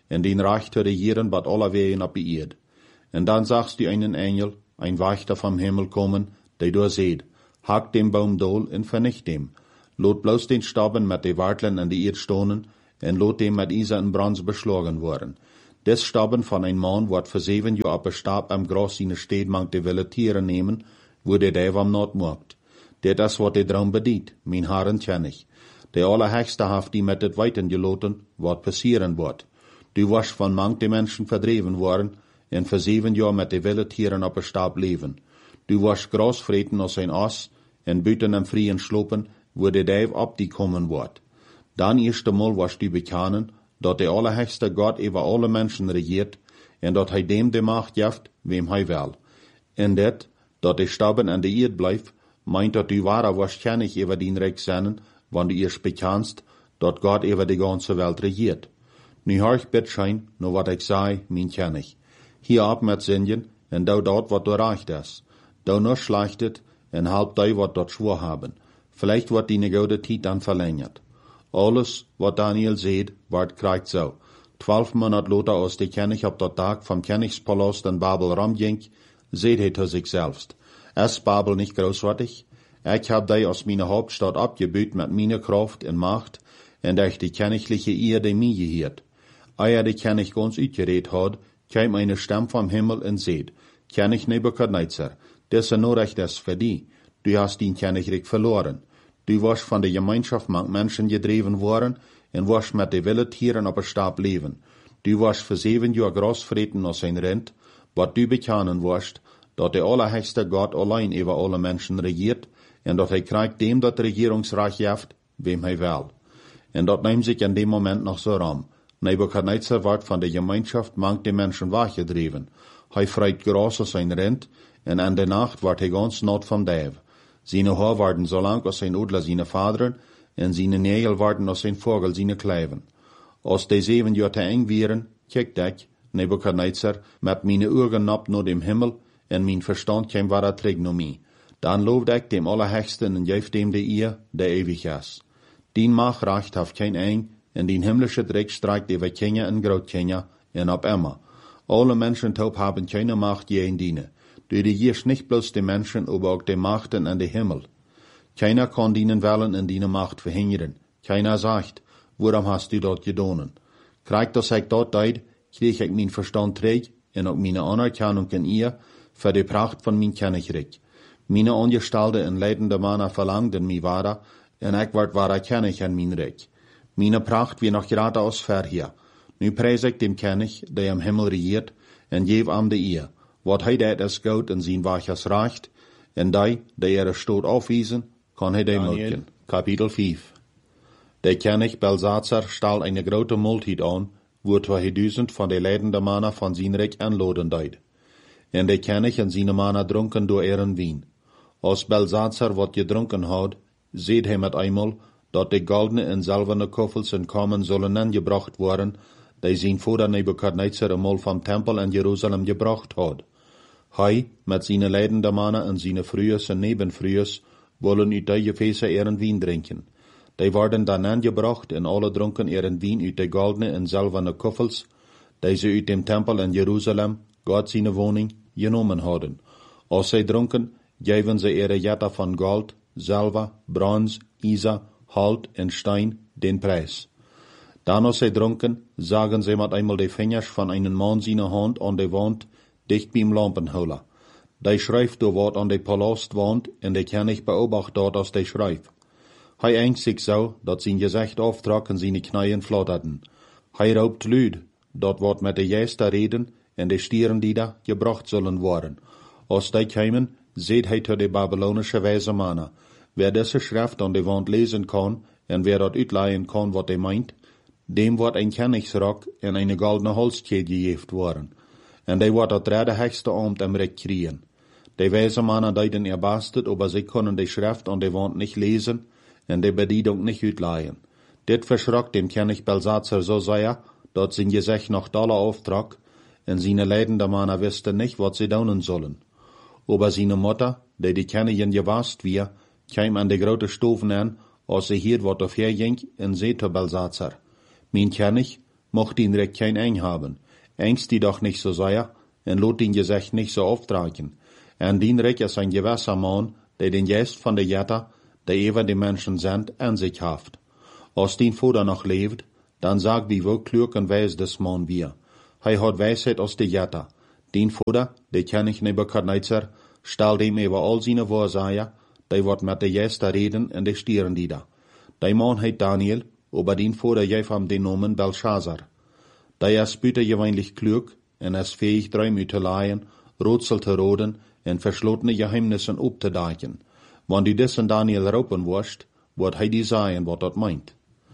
en den Reich te regieren bat alle wegen op die Erd. En dan zagst du einen Engel, ein Wächter vom Himmel kommen, der du seht, hakt dem Baum dool en vernicht dem. Lot bloß den Staben mit de Wartlen an die Erd stonen, en lot dem mit Isa en Brons beschlagen worden. Des Staben von ein Mann wordt für zeven Jahr op een Stab am Gras in de Steed mangt de willen Tieren nemen, wo der Däv am Not mocht. Der das wat de Traum bediet, mein Herren kenn ich. Der Allerhechste haft die mit het Weiten geloten, wat passieren wordt. Du warst von mangt de Menschen verdreven worden, en für zeven Jahr mit de willen Tieren op een Stab leven. Du warst Gras vreten aus ein Ass, en buiten am Frien slopen, wo der Däv ab die kommen wordt. Dan eerste Mal warst du bekennen, dat der Allerhechste Gott über alle Menschen regiert, en dat hij dem de Macht jaft, wem hij wil. En dat, dat de Staben an de Erd blijft, meint dat du wahrer wahrscheinlich über den Reich seinen, wann du erst bekennst, dat Gott über die ganze Welt regiert. Nu horch bitschein, no wat ik sei, mein kenn ich. Hier ab met Singen, en dau dort wat du reicht is. Dau nur schlechtet, en halb dau wat dort schwur haben. Vielleicht wird die gute Zeit dann verlängert. Alles, wat Daniel seht, ward kriegt so. Twaalf Monat later aus de König op dat Tag vom Königspalast in Babel ramging, seht he zu sich selbst. Ist Babel nicht großartig? Ich hab die aus meiner Hauptstadt abgebüht mit meiner Kraft und Macht, und durch die königliche Erde mir gehiert. Eer de König ganz uitgeredet hat, kam eine Stimme vom Himmel und seht, König Nebukadnezar, das ist nur recht das für die. Du hast den Königreich verloren. Du warst von der Gemeinschaft mit Menschen gedreven worden und warst mit den wilden Tieren op een Stab leben. Du warst für sieben Jahre Gras vreten aus ein Rind, wat du bekennen warst, dat der Allerhechste Gott allein über alle Menschen regiert und dat hij kriegt dem dat Regierungsreich jaft, wem hij will. Und dat neemt sich in dem Moment noch so ram. Nebukadnezar ward von der Gemeinschaft mangt die Menschen weggedreven. Hij freit Gras aus ein Rind und an der Nacht ward hij ganz not vom Däv. Seine Haar waren so lang als sein Odler seine Vaderen, en seine Nägel waren als sein Vogel seine Kleiven. Als die zeven Jahre te eng wieren, kijkt ik, Nebukadnezar, met meine Augen ab nur dem Himmel, en mein Verstand kein wahrer Trigonomie. Dan loofde ik dem Allerhechsten en geef dem de eer, der ewig is. Dien Macht recht haft kein eng, en dien himmlische Dreck streikt über Kenia en Groot-Kenia, en op Emma. Alle Menschen taub haben keine Macht je in dienen. Du regierst nicht bloß die Menschen, aber auch die Machten an den Himmel. Keiner kann dienen wollen und deine Macht verhindern. Keiner sagt, warum hast du dort gedonen? Kriegt das ich dort deid, krieg ich mein Verstand träg und auch meine Anerkennung in ihr für die Pracht von mein Königreich. Meine Angestellte und leidende Männer verlangten mi wahrer, und ich ward wahrer König an mein Reich. Meine Pracht wie noch gerade aus verhier. Nu preis ich dem König, der am Himmel regiert, und geb am de ihr. Wat hij dat is goud en zijn waches recht, en die, die er stoot afwijzen, kan hij die melken. Kapitel vijf. Der König Belsazar stahl eine grote Multitude an, wo tweeduizend van de leidende Männer van zijn Reich anloden deed. En der König en zijn Männer dronken door ihren Wien. Als Belsazar wat gedronken had, seht hij met eenmaal, dat de goldene en zilverne koffels en kamen zullen aangebracht worden, die zijn vader Nebukadnezar eenmaal vom Tempel in Jerusalem gebracht had. Hij, met zijn leidende Männer en zijn Frühes en Nebenfrühes, wollen uit die Gefäße ihren Wien drinken. Die worden dan aangebracht en alle dronken ihren Wien uit de goldene en zilverne koffels, die ze uit dem Tempel in Jerusalem, Gott seine Wohnung, genomen hadden. Als zij dronken, geven ze ihre Jetta van Gold, Silber, Bronze, Isa, Hout en Stein den Preis. Dan als zij dronken, zagen ze met eenmaal de vingers van einen man seine Hand an de wand, dicht beim Lampenholer. Die schrijft door wat an de palastwand en de König beobacht dort als de schrijft. Hij engt zich zo, dat zijn gezicht aftrok en zijn knieën flatterten. Hij roopt luid, dat wat met de Geister reden en de stieren die da gebracht zullen worden. Als die komen, seht hij tot de Babylonische wijze mannen. Wer deze schrift an de wand lezen kan en wer dat uitleihen kan wat hij meint, dem wordt een Königsrock en eine goldene Holzkette gegeven worden. En die wordt dat derde hechste Amt am Recht kriegen. Die wijze mannen deiden erbastet, aber sie können die Schrift an der Wand nicht lesen en die Bedienung nicht uitleihen. Dit verschrock dem König Belsazar so sehr, dat sein Gesicht noch doller auftrag, en seine leidende Mannen wisten nicht, wat sie daunen sollen. Aber seine Mutter, die die Königin gewast wir, kam an die grote Stoven an, als sie hier wat auf herging, en zei zu Belsazar, Mein König, mocht ihn recht kein Eng haben. Engst die doch nicht so sehr, en lot ihn Gesicht nicht so auftragen. En dien recht is ein gewisser Mann, der den Geist von der Jetta, der ever die Menschen sind, an sich haft. Als dien Vater noch lebt, dann sagt wie wohl klug und weis des Mann wir. Hij hat Weisheit aus der Jetta. Dien Vater, der König Nebukadnezar, stellt ihm über all seine Wahrsager, der wird mit der Geister reden und der stieren die da. Der Mann heißt Daniel, aber dien Vater gef ihm den Namen Belshazzar. Der ist bütergewöhnlich klug und ist fähig, Träume zu leihen, Rätsel zu roden und verschlossene Geheimnissen aufzudecken. Wenn du das in Daniel raupen wirst, wird hij die sagen, was das meint.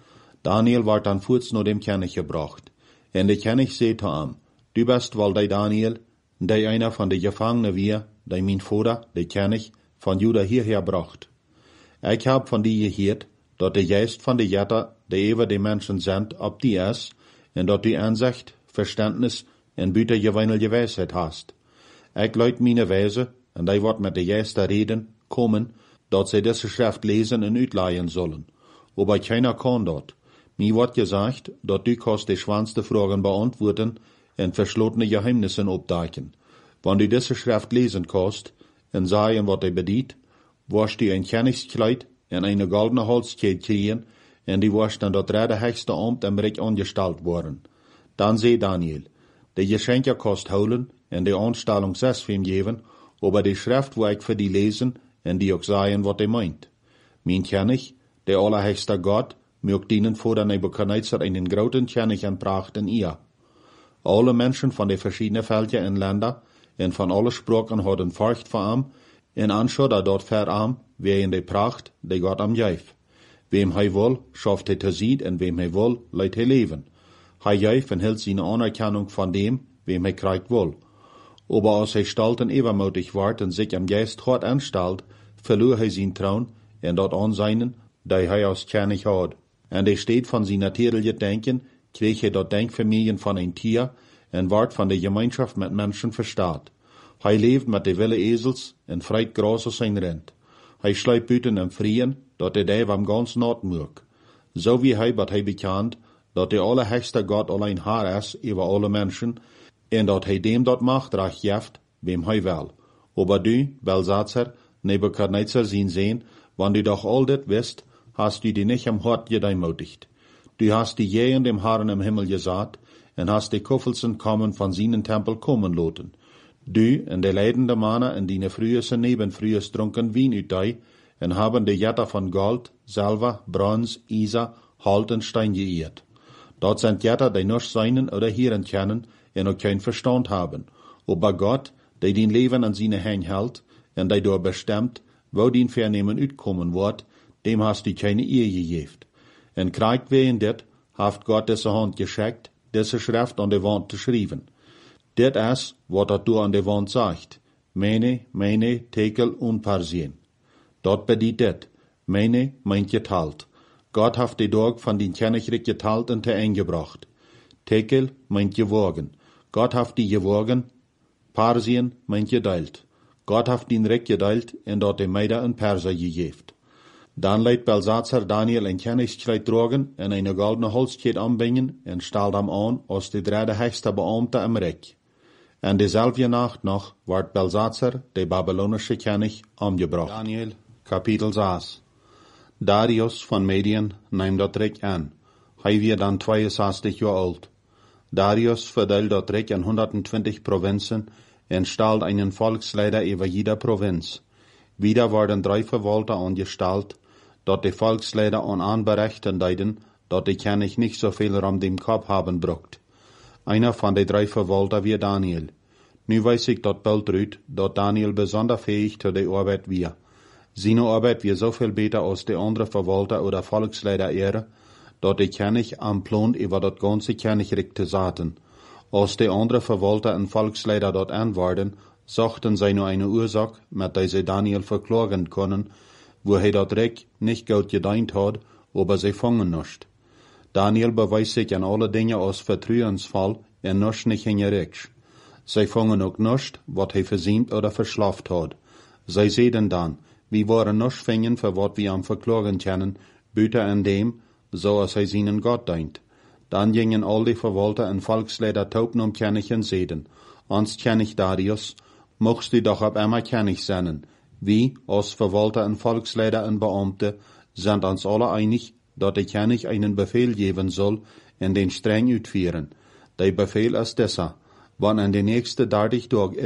Daniel wird dann kurz nach dem König gebracht. Und der König sagt zu ihm, du bist wohl der Daniel, der einer von den Gefangenen wir, der mein Vater, der König, von Juda hierher bracht. Ich hab von dir gehört, dass der Geist von der Jetta, der über die Menschen sind, ob die ist, und dass du Ansicht, Verständnis und bütergewöhnliche Weisheit hast. Ich leut meine Weise, und ich wird mit der Geister reden, kommen, dass sie diese Schrift lesen und utleihen sollen. Aber keiner kann dort. Mir wird gesagt, dass du kannst die schwanste Fragen beantworten und verschlossene Geheimnisse aufdecken. Wenn du diese Schrift lesen kannst und sagen, was er bedient, wirst du ein Königskleid und eine goldene Halskette kriegen, und du wirst dann dort der höchste Amt im Reich angestellt worden. Dann seh Daniel, die Geschenke kannst holen und die Anstellung selbst für ihn geben, aber die Schrift wo ich für die lesen und die auch sagen, was er meint. Mein König, der allerhöchste Gott, mögt ihnen vor der Nebukadnezar einen großen König anbrachten ihr. Alle Menschen von den verschiedenen Völkern und Ländern und von allen Sprachen hatten Furcht vor ihm und anschaut er dort vor ihm, wie in der Pracht, die Gott am Jeif. Wem hij will, schafft er zu sieht und wem hij will, leidt er leben. Hij Jeif und hält seine Anerkennung von dem, wem er kriegt will. Aber als er stolz und übermutig ward und sich am Geist hart anstellt, verlor er sein Trauen und dort Anseinen, der er als König hat. Und er steht von seinem natürlichen Denken, krieg er dort Denkfamilien von ein Tier und ward von der Gemeinschaft mit Menschen verstaat. Hij lebt mit der Wille Esels und freit Gras aus sein Rind. Hij schleipt büten im Frieden, dat er der am ganzen Nord mög. So wie hij, wat hij bekannt, dat der allerhöchste Gott allein Herr ist über alle Menschen, und dat hij dem dort macht, recht jeft, wem hij will. Aber du, Belshazzar, Nebukadnezar zien sehen, wann du doch all dit wisst, hast du die nicht am Hort gedeimutigt. Du hast die je in dem Herrn im Himmel gesagt, und hast die Kuffelsen kommen von seinen Tempel kommen loten. Du und der leidende Männer in deine früheste Nebenfrühes trunken Wien ut dei, und haben die Jetta von Gold, Silber, Bronze, Isa, Halt und Stein geirrt. Dort sind Jetta, die nur seinen oder hören können, und auch kein Verstand haben. Aber Gott, der den Leben an seine Hände hält, und der dort bestimmt, wo den Vernehmen utkommen wird, dem hast du keine Ehe gegeben. Und kriegt wegen dit, haft Gott diese Hand geschickt, diese Schrift an der Wand zu schreiben. Dit ist, was er du an der Wand sagt. Meine, meine, Tekel und Parsien. Dort bedient dit. Meine meint geteilt. Gott hat die Tag von den Königreich geteilt und eingebracht. Tekel meint gewogen. Gott hat die gewogen. Parsien meint geteilt. Gott hat den Reich geteilt und dort die Meider und Perser gegeben. Dann leidt Belshazzar Daniel ein Königskleid tragen und eine goldene Holzkette anbringen und stellt ihm an als der dritte höchste Beamte im Reich. Und dieselbe Nacht noch ward Belshazzar, der babylonische König, umgebracht. Daniel, Kapitel sechs. Darius von Medien nahm das Reich an. Er war dann zweiundsechzig Jahre alt. Darius verteilt das Reich in hundertzwanzig Provinzen und stellt einen Volksleiter über jede Provinz. Wieder wurden drei Verwalter angestellt, dort die Volksleiter an anberechnen deuten, dort die König nicht so viel Raum dem Kopf haben brucht. Einer von den drei Verwalter war Daniel. Nu weiß ich dort bald rüt, dort Daniel besonders fähig zu der Arbeit war. Seine Arbeit war so viel besser als die anderen Verwalter oder Volksleiter ihre, dort die König am Plan über das ganze Königreich zu saten. Als die anderen Verwalter und Volksleiter dort an waren, suchten sie nur eine Ursache, mit der sie Daniel verklagen können, wo er das Recht nicht gut gedient hat, aber sie fangen nicht. Daniel beweist sich an alle Dinge als vertrauensvoll und nicht nicht hingerecht. Sie fangen auch nicht, was er versäumt oder verschlaft hat. Sie sehen dann, wir waren nicht fingen, für was wir am verklagen können, büter an dem, so als er seinen Gott dient. Dann gingen all die Verwalter en Volksleider taub om König en zeden. Ans König Darius, mochst du doch ab einmal König sein. Wie, als Verwalter en Volksleider en Beamte, sind uns alle einig, dat der König einen Befehl geben soll en den streng uitführen. Der Befehl ist dieser, wann an den nächsten dertig Tag